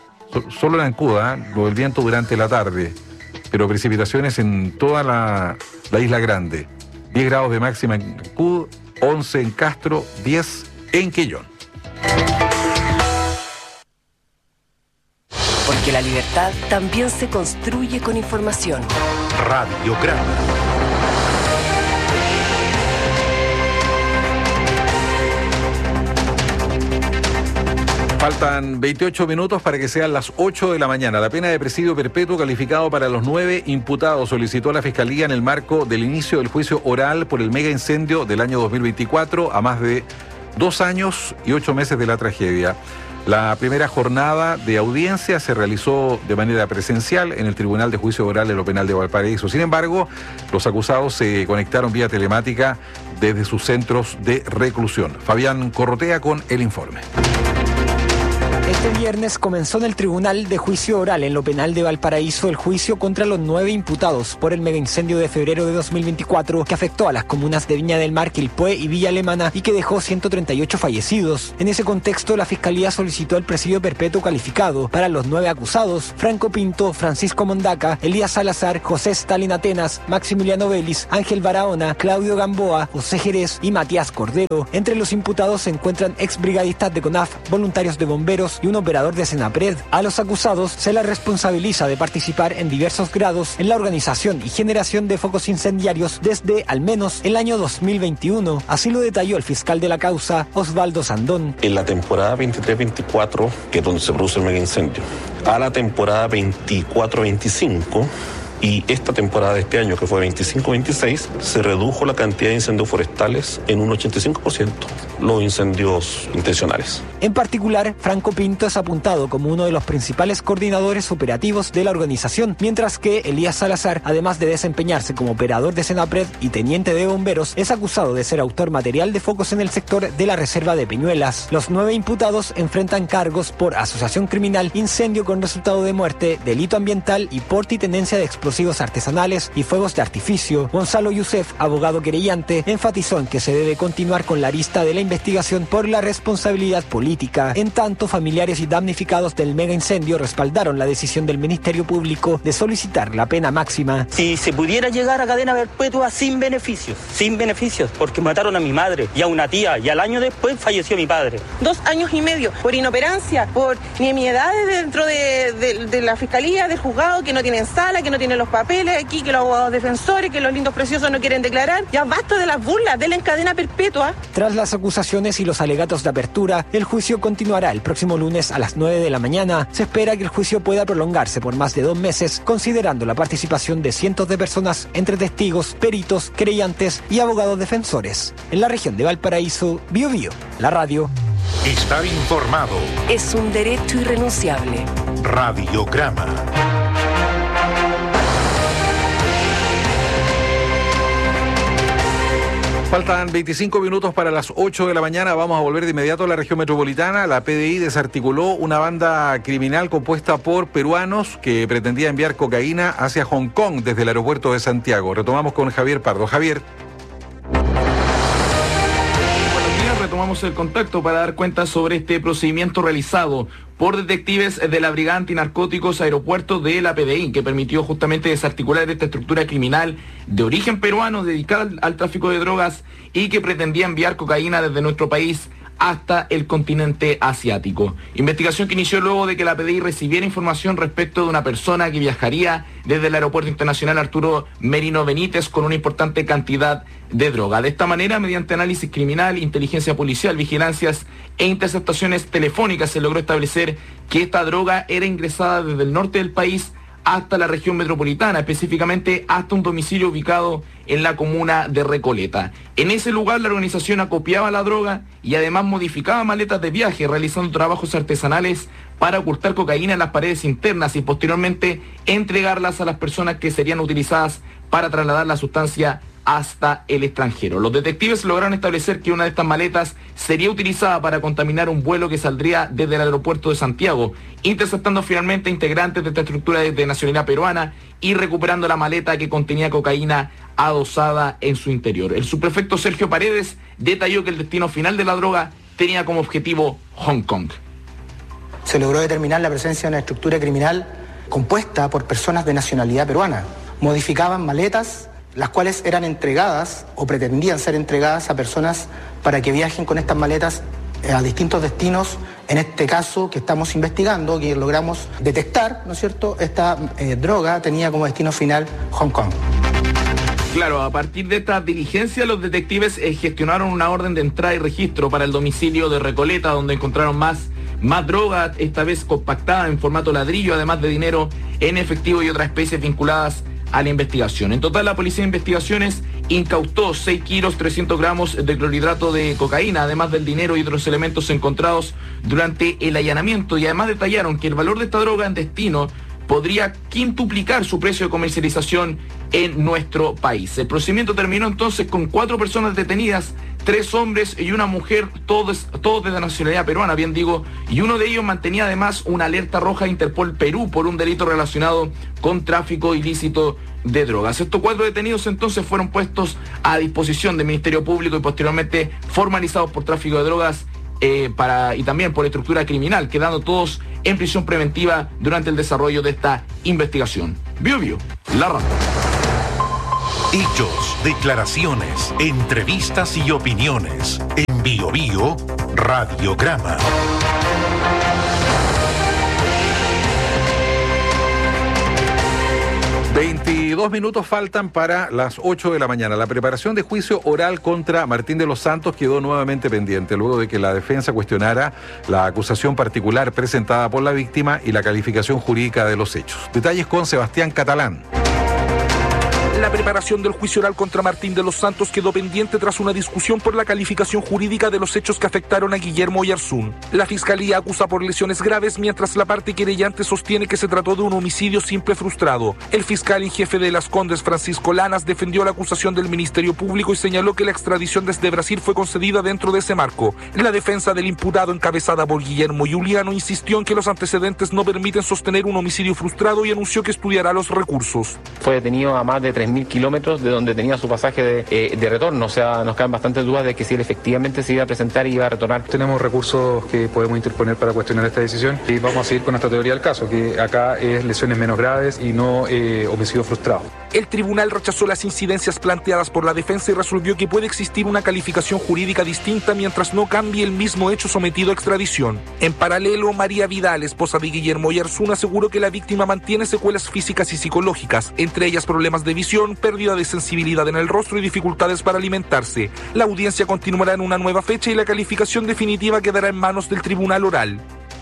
solo en Ancuda, ¿eh? Lo del viento durante la tarde, pero precipitaciones en toda la, la Isla Grande. diez grados de máxima en Cud, once en Castro, diez en Quillón. Porque la libertad también se construye con información. Radiograma. Faltan veintiocho minutos para que sean las ocho de la mañana. La pena de presidio perpetuo calificado para los nueve imputados solicitó la Fiscalía en el marco del inicio del juicio oral por el mega incendio del año dos mil veinticuatro, a más de dos años y ocho meses de la tragedia. La primera jornada de audiencia se realizó de manera presencial en el Tribunal de Juicio Oral de lo Penal de Valparaíso. Sin embargo, los acusados se conectaron vía telemática desde sus centros de reclusión. Fabián Corrotea con el informe. Este viernes comenzó en el Tribunal de Juicio Oral en lo Penal de Valparaíso el juicio contra los nueve imputados por el megaincendio de febrero de dos mil veinticuatro que afectó a las comunas de Viña del Mar, Quilpué y Villa Alemana y que dejó ciento treinta y ocho fallecidos. En ese contexto, la Fiscalía solicitó el presidio perpetuo calificado para los nueve acusados: Franco Pinto, Francisco Mondaca, Elías Salazar, José Stalin Atenas, Maximiliano Vélez, Ángel Barahona, Claudio Gamboa, José Jerez y Matías Cordero. Entre los imputados se encuentran exbrigadistas de CONAF, voluntarios de bomberos y un operador de Senapred. A los acusados se les responsabiliza de participar en diversos grados en la organización y generación de focos incendiarios desde al menos el año dos mil veintiuno. Así lo detalló el fiscal de la causa, Osvaldo Sandón. En la temporada veintitrés veinticuatro, que es donde se produce el mega incendio, a la temporada veinticuatro veinticinco y esta temporada de este año, que fue veinticinco veintiséis, se redujo la cantidad de incendios forestales en un ochenta y cinco por ciento, los incendios intencionales. En particular, Franco Pinto es apuntado como uno de los principales coordinadores operativos de la organización, mientras que Elías Salazar, además de desempeñarse como operador de Senapred y teniente de bomberos, es acusado de ser autor material de focos en el sector de la reserva de Peñuelas. Los nueve imputados enfrentan cargos por asociación criminal, incendio con resultado de muerte, delito ambiental y porte y tenencia de explosivos artesanales y fuegos de artificio. Gonzalo Youssef, abogado querellante, enfatizó en que se debe continuar con la arista de la investigación por la responsabilidad política. En tanto, familiares y damnificados del mega incendio respaldaron la decisión del Ministerio Público de solicitar la pena máxima. Si se pudiera llegar a cadena perpetua sin beneficios, sin beneficios, porque mataron a mi madre y a una tía y al año después falleció mi padre. Dos años y medio por inoperancia, por nimiedades dentro de, de, de la Fiscalía, del juzgado, que no tienen sala, que no tienen los papeles aquí, que los abogados defensores, que los lindos preciosos no quieren declarar. Ya basta de las burlas, denle en cadena perpetua. Tras las acusaciones y los alegatos de apertura, el juicio continuará el próximo lunes a las nueve de la mañana. Se espera que el juicio pueda prolongarse por más de dos meses, considerando la participación de cientos de personas entre testigos, peritos, querellantes y abogados defensores. En la región de Valparaíso, Bio Bio, la radio. Estar informado es un derecho irrenunciable. Radiograma. Faltan veinticinco minutos para las ocho de la mañana. Vamos a volver de inmediato a la región metropolitana. La P D I desarticuló una banda criminal compuesta por peruanos que pretendía enviar cocaína hacia Hong Kong desde el aeropuerto de Santiago. Retomamos con Javier Pardo. Javier. Retomamos el contacto para dar cuenta sobre este procedimiento realizado por detectives de la Brigada Antinarcóticos Aeropuertos de la P D I, que permitió justamente desarticular esta estructura criminal de origen peruano dedicada al, al tráfico de drogas y que pretendía enviar cocaína desde nuestro país hasta el continente asiático. Investigación que inició luego de que la P D I recibiera información respecto de una persona que viajaría desde el Aeropuerto Internacional Arturo Merino Benítez con una importante cantidad de droga. De esta manera, mediante análisis criminal, inteligencia policial, vigilancias e interceptaciones telefónicas, se logró establecer que esta droga era ingresada desde el norte del país hasta la región metropolitana, específicamente hasta un domicilio ubicado en la comuna de Recoleta. En ese lugar la organización acopiaba la droga y además modificaba maletas de viaje, realizando trabajos artesanales para ocultar cocaína en las paredes internas y posteriormente entregarlas a las personas que serían utilizadas para trasladar la sustancia hasta el extranjero. Los detectives lograron establecer que una de estas maletas sería utilizada para contaminar un vuelo que saldría desde el aeropuerto de Santiago, interceptando finalmente integrantes de esta estructura de nacionalidad peruana y recuperando la maleta que contenía cocaína adosada en su interior. El subprefecto Sergio Paredes detalló que el destino final de la droga tenía como objetivo Hong Kong. Se logró determinar la presencia de una estructura criminal compuesta por personas de nacionalidad peruana. Modificaban maletas, las cuales eran entregadas o pretendían ser entregadas a personas para que viajen con estas maletas a distintos destinos, en este caso que estamos investigando, que logramos detectar, ¿no es cierto?, esta eh, droga tenía como destino final Hong Kong. Claro, a partir de esta diligencia, los detectives eh, gestionaron una orden de entrada y registro para el domicilio de Recoleta, donde encontraron más, más droga, esta vez compactada en formato ladrillo, además de dinero en efectivo y otras especies vinculadas a la investigación. En total, la Policía de Investigaciones incautó seis kilos, trescientos gramos de clorhidrato de cocaína, además del dinero y otros elementos encontrados durante el allanamiento, y además detallaron que el valor de esta droga en destino podría quintuplicar su precio de comercialización en nuestro país. El procedimiento terminó entonces con cuatro personas detenidas, tres hombres y una mujer, todos, todos de nacionalidad peruana, bien digo, y uno de ellos mantenía además una alerta roja de Interpol Perú por un delito relacionado con tráfico ilícito de drogas. Estos cuatro detenidos entonces fueron puestos a disposición del Ministerio Público y posteriormente formalizados por tráfico de drogas eh, para, y también por estructura criminal, quedando todos en prisión preventiva durante el desarrollo de esta investigación. Bio Bio, la radio. Hechos, declaraciones, entrevistas y opiniones. En Bio Bio, Radiograma. veintidós minutos faltan para las ocho de la mañana. La preparación de juicio oral contra Martín de los Santos quedó nuevamente pendiente, luego de que la defensa cuestionara la acusación particular presentada por la víctima y la calificación jurídica de los hechos. Detalles con Sebastián Catalán. La preparación del juicio oral contra Martín de los Santos quedó pendiente tras una discusión por la calificación jurídica de los hechos que afectaron a Guillermo Oyarzún. La fiscalía acusa por lesiones graves, mientras la parte querellante sostiene que se trató de un homicidio simple frustrado. El fiscal en jefe de Las Condes, Francisco Lanas, defendió la acusación del Ministerio Público y señaló que la extradición desde Brasil fue concedida dentro de ese marco. La defensa del imputado, encabezada por Guillermo Juliano, insistió en que los antecedentes no permiten sostener un homicidio frustrado y anunció que estudiará los recursos. Fue detenido a más de tres mil kilómetros de donde tenía su pasaje de, eh, de retorno, o sea, nos caen bastantes dudas de que si él efectivamente se iba a presentar y iba a retornar. Tenemos recursos que podemos interponer para cuestionar esta decisión y vamos a seguir con nuestra teoría del caso, que acá es lesiones menos graves y no eh, homicidio frustrado. El tribunal rechazó las incidencias planteadas por la defensa y resolvió que puede existir una calificación jurídica distinta mientras no cambie el mismo hecho sometido a extradición. En paralelo, María Vidal, esposa de Guillermo Oyarzún, aseguró que la víctima mantiene secuelas físicas y psicológicas, entre ellas problemas de visión, pérdida de sensibilidad en el rostro y dificultades para alimentarse. La audiencia continuará en una nueva fecha y la calificación definitiva quedará en manos del tribunal oral.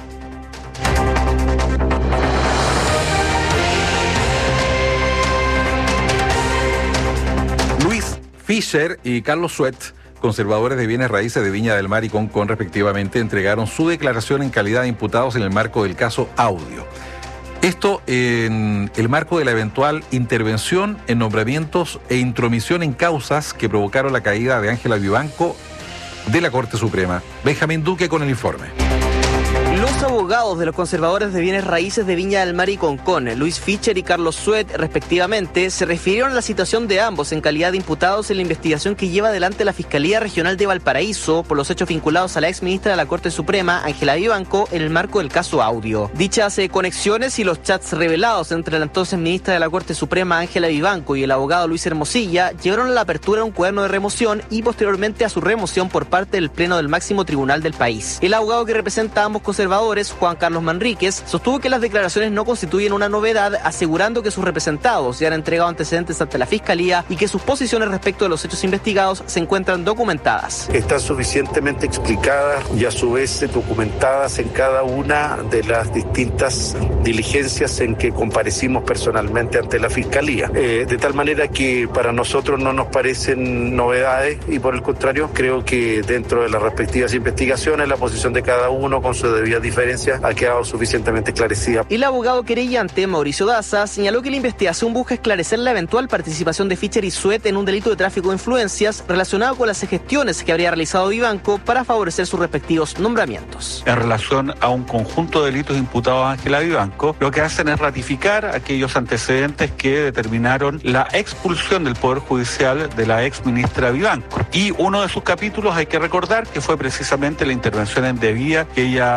Luis Fischer y Carlos Suet, conservadores de bienes raíces de Viña del Mar y Concón respectivamente, entregaron su declaración en calidad de imputados en el marco del caso Audio. Esto en el marco de la eventual intervención en nombramientos e intromisión en causas que provocaron la caída de Ángela Vivanco de la Corte Suprema. Benjamín Duque con el informe. Los abogados de los conservadores de bienes raíces de Viña del Mar y Concón, Luis Fischer y Carlos Suet, respectivamente, se refirieron a la situación de ambos en calidad de imputados en la investigación que lleva adelante la Fiscalía Regional de Valparaíso por los hechos vinculados a la exministra de la Corte Suprema, Ángela Vivanco, en el marco del caso Audio. Dichas eh, conexiones y los chats revelados entre la entonces ministra de la Corte Suprema, Ángela Vivanco, y el abogado Luis Hermosilla llevaron a la apertura de un cuaderno de remoción y posteriormente a su remoción por parte del Pleno del máximo tribunal del país. El abogado que representa a ambos conservadores, Juan Carlos Manríquez, sostuvo que las declaraciones no constituyen una novedad, asegurando que sus representados ya han entregado antecedentes ante la Fiscalía y que sus posiciones respecto de los hechos investigados se encuentran documentadas. Están suficientemente explicadas y a su vez documentadas en cada una de las distintas diligencias en que comparecimos personalmente ante la Fiscalía. Eh, de tal manera que para nosotros no nos parecen novedades y por el contrario creo que dentro de las respectivas investigaciones la posición de cada uno con su debida diferencia ha quedado suficientemente esclarecida. El abogado querellante, Mauricio Daza, señaló que la investigación busca esclarecer la eventual participación de Fischer y Suet en un delito de tráfico de influencias relacionado con las gestiones que habría realizado Vivanco para favorecer sus respectivos nombramientos. En relación a un conjunto de delitos imputados a Ángela Vivanco, lo que hacen es ratificar aquellos antecedentes que determinaron la expulsión del Poder Judicial de la ex ministra Vivanco. Y uno de sus capítulos hay que recordar que fue precisamente la intervención indebida que ella tuvo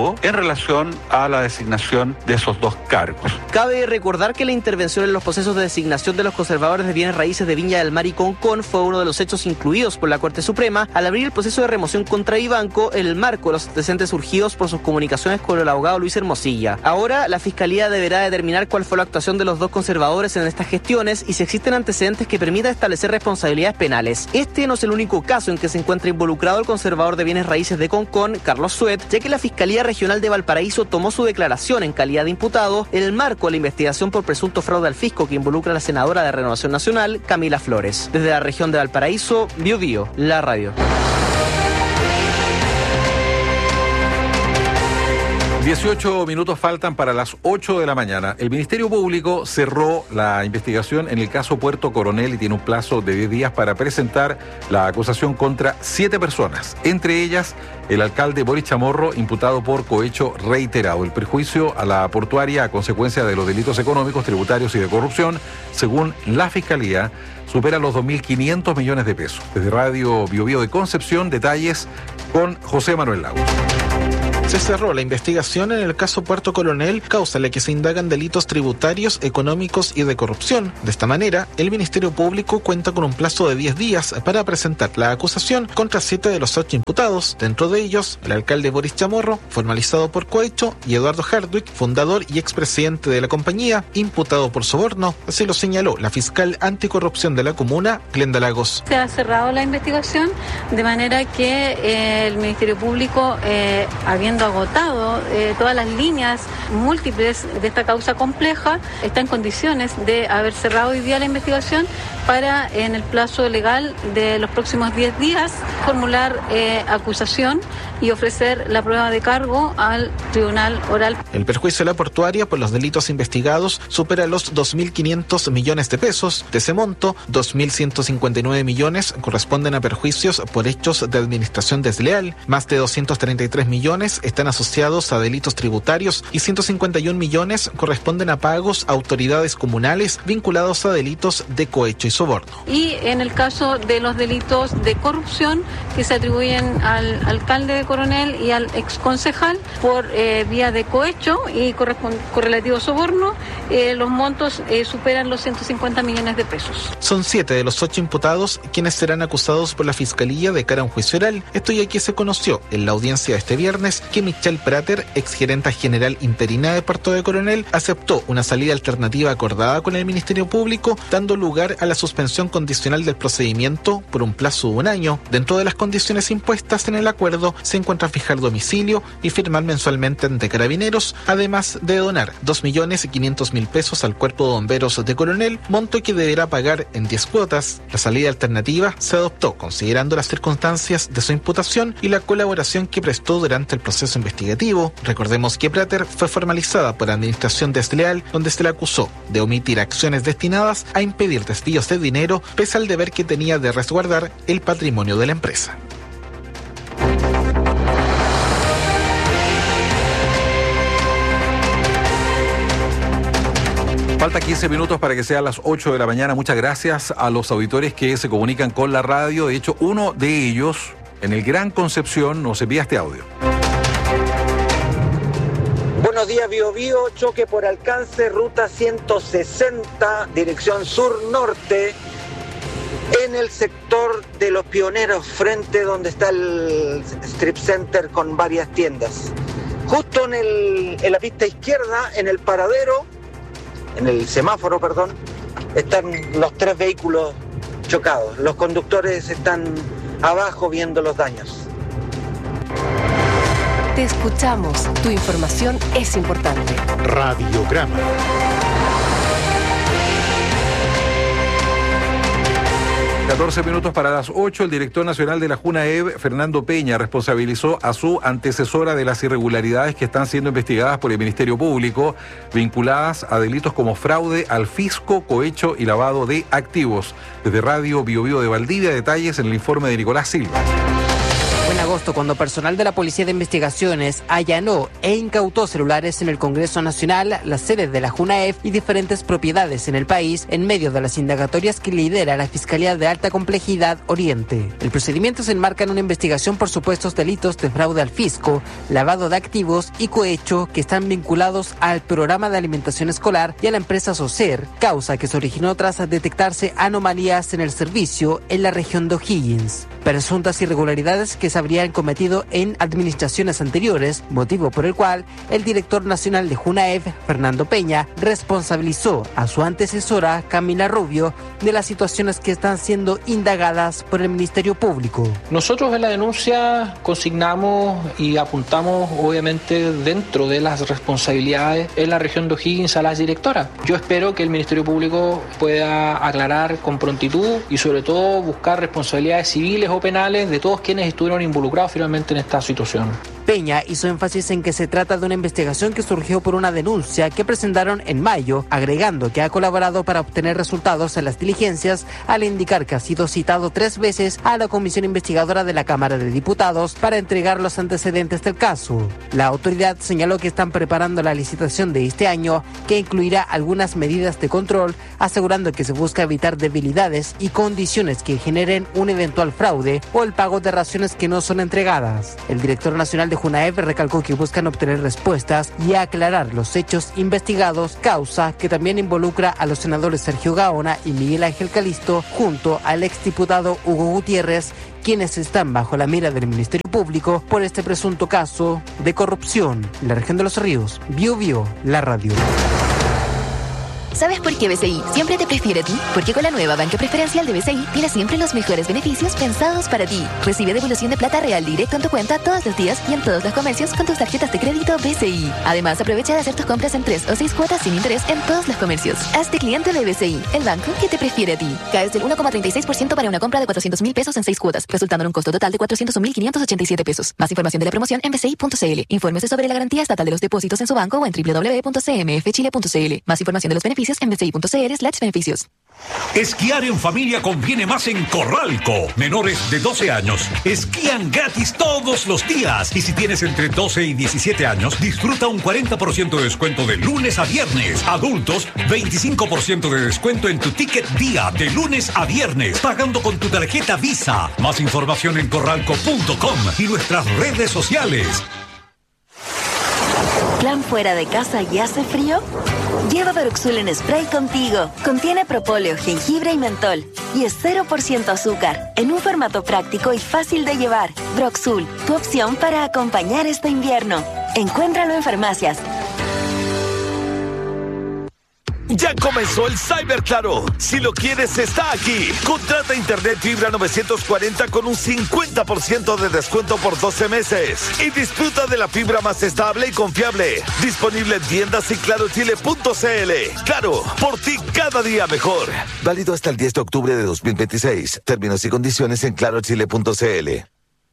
motivo en relación a la designación de esos dos cargos. Cabe recordar que la intervención en los procesos de designación de los conservadores de bienes raíces de Viña del Mar y Concón fue uno de los hechos incluidos por la Corte Suprema al abrir el proceso de remoción contra Vivanco en el marco de los antecedentes surgidos por sus comunicaciones con el abogado Luis Hermosilla. Ahora, la Fiscalía deberá determinar cuál fue la actuación de los dos conservadores en estas gestiones y si existen antecedentes que permitan establecer responsabilidades penales. Este no es el único caso en que se encuentra involucrado el conservador de bienes raíces de Concón, Carlos Suet, ya que la Fiscalía Regional de Valparaíso tomó su declaración en calidad de imputado en el marco de la investigación por presunto fraude al fisco que involucra a la senadora de Renovación Nacional, Camila Flores. Desde la región de Valparaíso, Bio Bio, la radio. dieciocho minutos faltan para las ocho de la mañana. El Ministerio Público cerró la investigación en el caso Puerto Coronel y tiene un plazo de diez días para presentar la acusación contra siete personas, entre ellas el alcalde Boris Chamorro, imputado por cohecho reiterado. El perjuicio a la portuaria a consecuencia de los delitos económicos, tributarios y de corrupción, según la Fiscalía, supera los dos mil quinientos millones de pesos. Desde Radio Bio Bio de Concepción, detalles con José Manuel Lagos. Se cerró la investigación en el caso Puerto Coronel, causa en la que se indagan delitos tributarios, económicos y de corrupción. De esta manera, el Ministerio Público cuenta con un plazo de diez días para presentar la acusación contra siete de los ocho imputados, dentro de ellos el alcalde Boris Chamorro, formalizado por cohecho, y Eduardo Hardwick, fundador y expresidente de la compañía, imputado por soborno, así lo señaló la fiscal anticorrupción de la comuna, Glenda Lagos. Se ha cerrado la investigación de manera que eh, el Ministerio Público, eh, habiendo agotado eh, todas las líneas múltiples de esta causa compleja, está en condiciones de haber cerrado hoy día la investigación para, en el plazo legal de los próximos diez días, formular eh, acusación y ofrecer la prueba de cargo al Tribunal Oral. El perjuicio de la portuaria por los delitos investigados supera los dos mil quinientos millones de pesos. De ese monto, dos mil ciento cincuenta y nueve millones corresponden a perjuicios por hechos de administración desleal, más de doscientos treinta y tres millones están asociados a delitos tributarios y ciento cincuenta y un millones corresponden a pagos a autoridades comunales vinculados a delitos de cohecho y soborno. Y en el caso de los delitos de corrupción que se atribuyen al alcalde de Coronel y al exconcejal por eh, vía de cohecho y correlativo soborno, eh, los montos eh, superan los ciento cincuenta millones de pesos. Son siete de los ocho imputados quienes serán acusados por la Fiscalía de cara a un juicio oral. Esto ya que se conoció en la audiencia de este viernes que Michelle Prater, exgerenta general interina de Puerto de Coronel, aceptó una salida alternativa acordada con el Ministerio Público, dando lugar a la suspensión condicional del procedimiento por un plazo de un año. Dentro de las condiciones impuestas en el acuerdo se encuentra fijar domicilio y firmar mensualmente ante Carabineros, además de donar dos millones quinientos mil pesos al Cuerpo de Bomberos de Coronel, monto que deberá pagar en diez cuotas. La salida alternativa se adoptó considerando las circunstancias de su imputación y la colaboración que prestó durante el proceso investigativo. Recordemos que Prater fue formalizada por administración desleal, donde se le acusó de omitir acciones destinadas a impedir desvíos de dinero, pese al deber que tenía de resguardar el patrimonio de la empresa. Falta quince minutos para que sean las ocho de la mañana. Muchas gracias a los auditores que se comunican con la radio. De hecho, uno de ellos, en el Gran Concepción, nos envía este audio. Buenos días, Bio Bio. Choque por alcance, ruta ciento sesenta, dirección sur-norte, en el sector de Los Pioneros, frente donde está el strip center con varias tiendas. Justo en, el, en la pista izquierda, en el paradero, en el semáforo, perdón, están los tres vehículos chocados. Los conductores están abajo viendo los daños. Te escuchamos. Tu información es importante. Radiograma. catorce minutos para las ocho. El director nacional de la JUNAEV, Fernando Peña, responsabilizó a su antecesora de las irregularidades que están siendo investigadas por el Ministerio Público, vinculadas a delitos como fraude al fisco, cohecho y lavado de activos. Desde Radio Bio Bio de Valdivia, detalles en el informe de Nicolás Silva. Fue en agosto cuando personal de la Policía de Investigaciones allanó e incautó celulares en el Congreso Nacional, las sedes de la JUNAEF y diferentes propiedades en el país en medio de las indagatorias que lidera la Fiscalía de Alta Complejidad Oriente. El procedimiento se enmarca en una investigación por supuestos delitos de fraude al fisco, lavado de activos y cohecho que están vinculados al programa de alimentación escolar y a la empresa SOCER, causa que se originó tras detectarse anomalías en el servicio en la región de O'Higgins. Presuntas irregularidades que se habrían cometido en administraciones anteriores, motivo por el cual el director nacional de JUNAEF, Fernando Peña, responsabilizó a su antecesora, Camila Rubio, de las situaciones que están siendo indagadas por el Ministerio Público. Nosotros en la denuncia consignamos y apuntamos, obviamente, dentro de las responsabilidades en la región de O'Higgins a las directoras. Yo espero que el Ministerio Público pueda aclarar con prontitud y sobre todo buscar responsabilidades civiles o penales de todos quienes estuvieron involucrados finalmente en esta situación. Peña hizo énfasis en que se trata de una investigación que surgió por una denuncia que presentaron en mayo, agregando que ha colaborado para obtener resultados en las diligencias al indicar que ha sido citado tres veces a la Comisión Investigadora de la Cámara de Diputados para entregar los antecedentes del caso. La autoridad señaló que están preparando la licitación de este año, que incluirá algunas medidas de control, asegurando que se busca evitar debilidades y condiciones que generen un eventual fraude o el pago de raciones que no son entregadas. El director nacional de JUNAEF recalcó que buscan obtener respuestas y aclarar los hechos investigados, causa que también involucra a los senadores Sergio Gaona y Miguel Ángel Calisto junto al exdiputado Hugo Gutiérrez, quienes están bajo la mira del Ministerio Público por este presunto caso de corrupción. En la región de Los Ríos, Bio Bio, la radio. ¿Sabes por qué B C I siempre te prefiere a ti? Porque con la nueva banca preferencial de B C I tienes siempre los mejores beneficios pensados para ti. Recibe devolución de plata real directo en tu cuenta todos los días y en todos los comercios con tus tarjetas de crédito B C I. Además, aprovecha de hacer tus compras en tres o seis cuotas sin interés en todos los comercios. Hazte cliente de B C I, el banco que te prefiere a ti. Caes del uno coma treinta y seis por ciento para una compra de cuatrocientos mil pesos en seis cuotas, resultando en un costo total de cuatrocientos un mil quinientos ochenta y siete pesos. Más información de la promoción en b c i punto c l. Infórmese sobre la garantía estatal de los depósitos en su banco o en w w w punto c m f chile punto c l. Más información de los beneficios en b c i punto c l. Beneficios. Esquiar en familia conviene más en Corralco. Menores de doce años esquían gratis todos los días. Y si tienes entre doce y diecisiete años, disfruta un cuarenta por ciento de descuento de lunes a viernes. Adultos, veinticinco por ciento de descuento en tu ticket día de lunes a viernes, pagando con tu tarjeta Visa. Más información en corralco punto com y nuestras redes sociales. ¿Plan fuera de casa y hace frío? Lleva Broxul en spray contigo. Contiene propóleo, jengibre y mentol. Y es cero por ciento azúcar, en un formato práctico y fácil de llevar. Broxul, tu opción para acompañar este invierno. Encuéntralo en farmacias. Ya comenzó el Cyber Claro. Si lo quieres, está aquí. Contrata internet fibra novecientos cuarenta con un cincuenta por ciento de descuento por doce meses. Y disfruta de la fibra más estable y confiable. Disponible en tiendas y claro chile punto c l. Claro, por ti cada día mejor. Válido hasta el diez de octubre de dos mil veintiséis. Términos y condiciones en claro chile punto c l.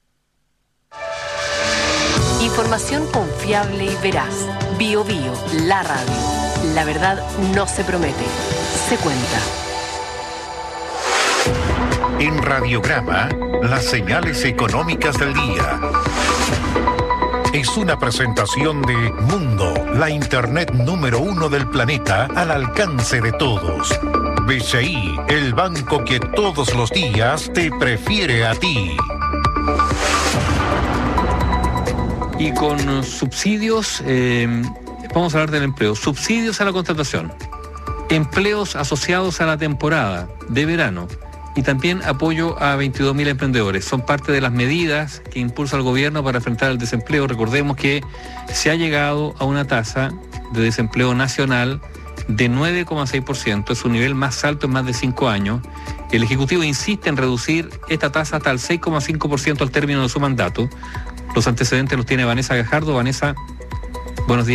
Información confiable y veraz. Bio Bio, la radio. La verdad no se promete, se cuenta. En Radiograma, las señales económicas del día. Es una presentación de Mundo, la internet número uno del planeta al alcance de todos. B C I, el banco que todos los días te prefiere a ti. Y con subsidios, eh, vamos a hablar del empleo. Subsidios a la contratación, empleos asociados a la temporada de verano y también apoyo a veintidós mil emprendedores. Son parte de las medidas que impulsa el gobierno para enfrentar el desempleo. Recordemos que se ha llegado a una tasa de desempleo nacional de nueve coma seis por ciento, es su nivel más alto en más de cinco años. El Ejecutivo insiste en reducir esta tasa hasta el seis coma cinco por ciento al término de su mandato. Los antecedentes los tiene Vanessa Gajardo. Vanessa, buenos días.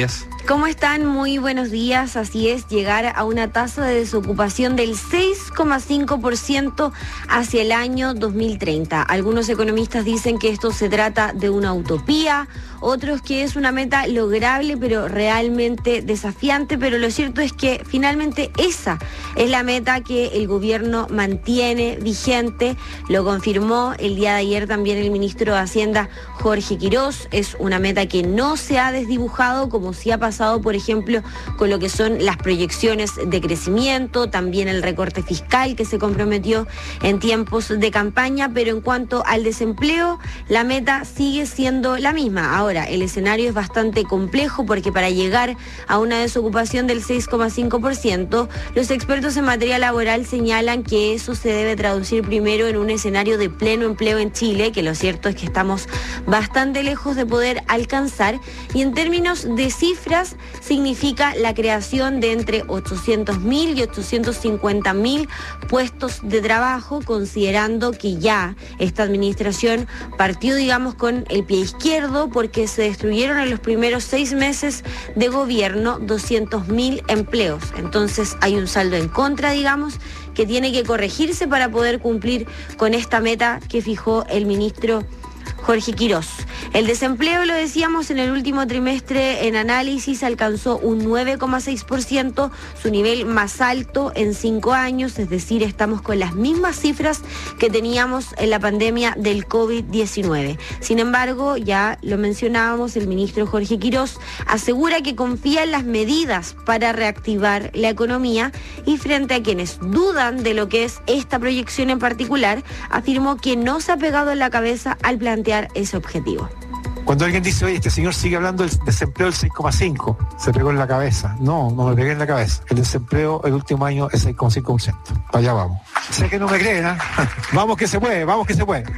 ¿Cómo están? Muy buenos días. Así es, llegar a una tasa de desocupación del seis coma cinco por ciento hacia el año dos mil treinta. Algunos economistas dicen que esto se trata de una utopía, otros que es una meta lograble pero realmente desafiante, pero lo cierto es que finalmente esa es la meta que el gobierno mantiene vigente. Lo confirmó el día de ayer también el ministro de Hacienda, Jorge Quirós. Es una meta que no se ha desdibujado como sí ha pasado, por ejemplo, con lo que son las proyecciones de crecimiento, también el recorte fiscal que se comprometió en tiempos de campaña, pero en cuanto al desempleo, la meta sigue siendo la misma. Ahora, el escenario es bastante complejo porque para llegar a una desocupación del seis coma cinco por ciento, los expertos en materia laboral señalan que eso se debe traducir primero en un escenario de pleno empleo en Chile, que lo cierto es que estamos bastante lejos de poder alcanzar, y en términos de cifras significa la creación de entre ochocientos mil y ochocientos cincuenta mil puestos de trabajo, considerando que ya esta administración partió, digamos, con el pie izquierdo porque se destruyeron en los primeros seis meses de gobierno doscientos mil empleos. Entonces hay un saldo en contra, digamos, que tiene que corregirse para poder cumplir con esta meta que fijó el ministro Jorge Quirós. El desempleo, lo decíamos, en el último trimestre en análisis alcanzó un nueve coma seis por ciento, su nivel más alto en cinco años, es decir, estamos con las mismas cifras que teníamos en la pandemia del COVID diecinueve. Sin embargo, ya lo mencionábamos, el ministro Jorge Quirós asegura que confía en las medidas para reactivar la economía y frente a quienes dudan de lo que es esta proyección en particular, afirmó que no se ha pegado en la cabeza al plantear ese objetivo. Cuando alguien dice, oye, este señor sigue hablando del desempleo del seis coma cinco, se pegó en la cabeza. No, no me pegué en la cabeza. El desempleo el último año es seis coma cinco por ciento. Para allá vamos. Sé que no me creen, ¿eh? Vamos que se puede, vamos que se puede.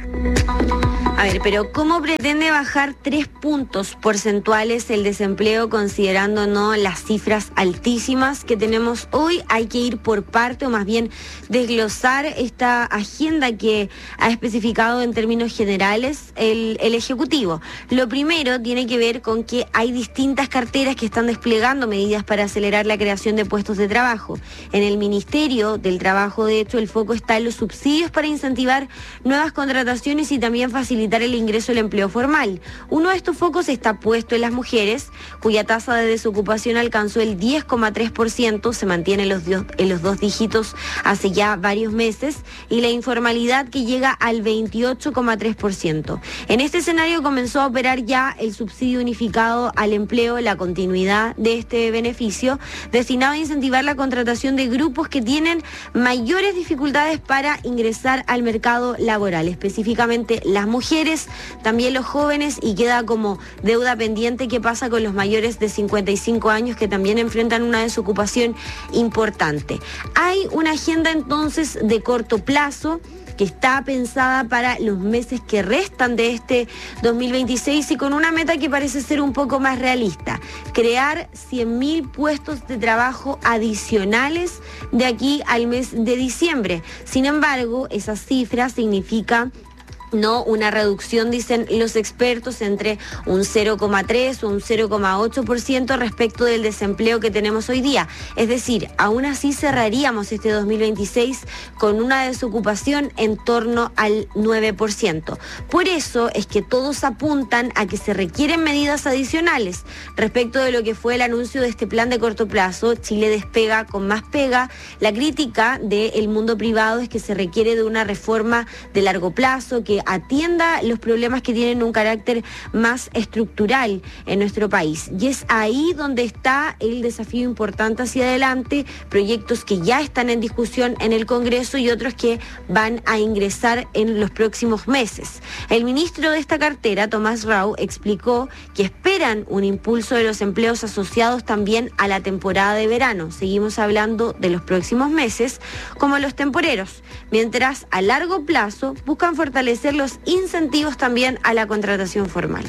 A ver, pero ¿cómo pretende bajar tres puntos porcentuales el desempleo considerando no las cifras altísimas que tenemos hoy? Hay que ir por parte, o más bien desglosar esta agenda que ha especificado en términos generales el, el Ejecutivo. Lo primero tiene que ver con que hay distintas carteras que están desplegando medidas para acelerar la creación de puestos de trabajo. En el Ministerio del Trabajo, de hecho, el foco está en los subsidios para incentivar nuevas contrataciones y también facilitar el ingreso al empleo formal. Uno de estos focos está puesto en las mujeres, cuya tasa de desocupación alcanzó el diez coma tres por ciento, se mantiene en los, en los dos dígitos hace ya varios meses, y la informalidad que llega al veintiocho coma tres por ciento. En este escenario comenzó a operar ya el subsidio unificado al empleo, la continuidad de este beneficio, destinado a incentivar la contratación de grupos que tienen mayores dificultades para ingresar al mercado laboral, específicamente las mujeres, también los jóvenes, y queda como deuda pendiente qué pasa con los mayores de cincuenta y cinco años que también enfrentan una desocupación importante. Hay una agenda entonces de corto plazo que está pensada para los meses que restan de este dos mil veintiséis y con una meta que parece ser un poco más realista: crear cien mil puestos de trabajo adicionales de aquí al mes de diciembre. Sin embargo, esa cifra significa no una reducción, dicen los expertos, entre un cero coma tres o un cero coma ocho por ciento respecto del desempleo que tenemos hoy día. Es decir, aún así cerraríamos este dos mil veintiséis con una desocupación en torno al nueve por ciento. Por eso es que todos apuntan a que se requieren medidas adicionales. Respecto de lo que fue el anuncio de este plan de corto plazo, Chile despega con más pega. La crítica del mundo privado es que se requiere de una reforma de largo plazo que atienda los problemas que tienen un carácter más estructural en nuestro país. Y es ahí donde está el desafío importante hacia adelante, proyectos que ya están en discusión en el Congreso y otros que van a ingresar en los próximos meses. El ministro de esta cartera, Tomás Rau, explicó que esperan un impulso de los empleos asociados también a la temporada de verano. Seguimos hablando de los próximos meses, como los temporeros, mientras a largo plazo buscan fortalecer los incentivos también a la contratación formal.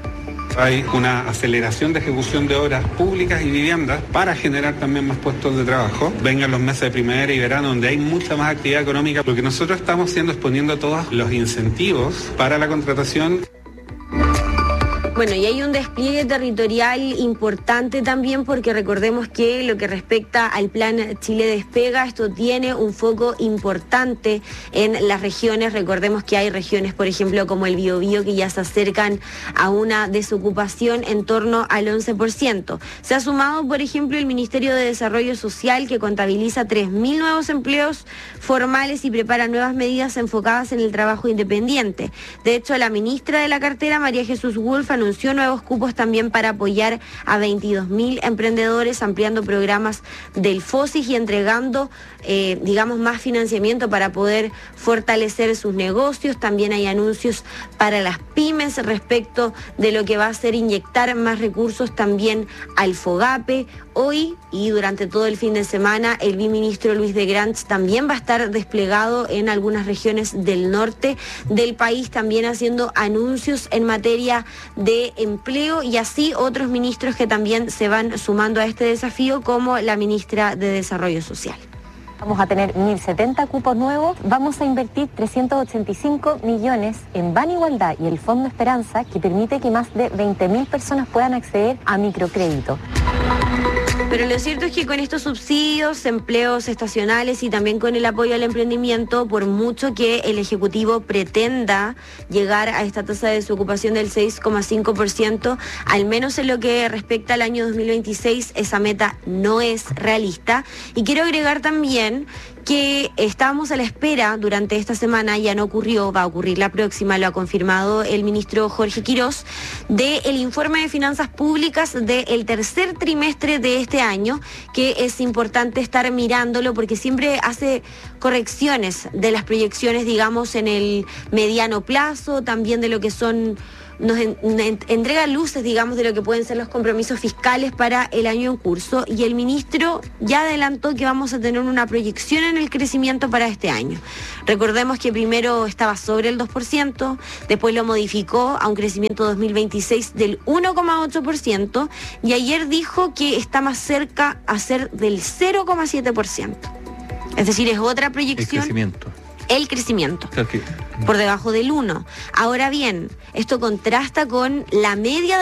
Hay una aceleración de ejecución de obras públicas y viviendas para generar también más puestos de trabajo. Vengan los meses de primavera y verano donde hay mucha más actividad económica. Lo que nosotros estamos haciendo es poniendo todos los incentivos para la contratación. Bueno, y hay un despliegue territorial importante también porque recordemos que lo que respecta al plan Chile Despega, esto tiene un foco importante en las regiones. Recordemos que hay regiones, por ejemplo, como el Biobío, que ya se acercan a una desocupación en torno al once por ciento. Se ha sumado, por ejemplo, el Ministerio de Desarrollo Social, que contabiliza tres mil nuevos empleos formales y prepara nuevas medidas enfocadas en el trabajo independiente. De hecho, la ministra de la cartera, María Jesús Wolf, anunció nuevos cupos también para apoyar a veintidós mil emprendedores, ampliando programas del FOSIS y entregando, eh, digamos, más financiamiento para poder fortalecer sus negocios. También hay anuncios para las pymes respecto de lo que va a ser inyectar más recursos también al FOGAPE. Hoy y durante todo el fin de semana, el viceministro Luis de Grants también va a estar desplegado en algunas regiones del norte del país, también haciendo anuncios en materia de empleo, y así otros ministros que también se van sumando a este desafío, como la ministra de Desarrollo Social. Vamos a tener mil setenta cupos nuevos, vamos a invertir trescientos ochenta y cinco millones en Ban Igualdad y el Fondo Esperanza, que permite que más de veinte mil personas puedan acceder a microcrédito. Pero lo cierto es que con estos subsidios, empleos estacionales y también con el apoyo al emprendimiento, por mucho que el Ejecutivo pretenda llegar a esta tasa de desocupación del seis coma cinco por ciento, al menos en lo que respecta al año dos mil veintiséis, esa meta no es realista. Y quiero agregar también que estábamos a la espera durante esta semana, ya no ocurrió, va a ocurrir la próxima, lo ha confirmado el ministro Jorge Quirós, del informe de finanzas públicas del tercer trimestre de este año, que es importante estar mirándolo porque siempre hace correcciones de las proyecciones, digamos, en el mediano plazo, también de lo que son... nos en, en, entrega luces, digamos, de lo que pueden ser los compromisos fiscales para el año en curso, y el ministro ya adelantó que vamos a tener una proyección en el crecimiento para este año. Recordemos que primero estaba sobre el dos por ciento, después lo modificó a un crecimiento dos mil veintiséis del uno coma ocho por ciento, y ayer dijo que está más cerca a ser del cero coma siete por ciento. Es decir, es otra proyección. El crecimiento. El crecimiento, Claro que... por debajo del uno. Ahora bien, esto contrasta con la media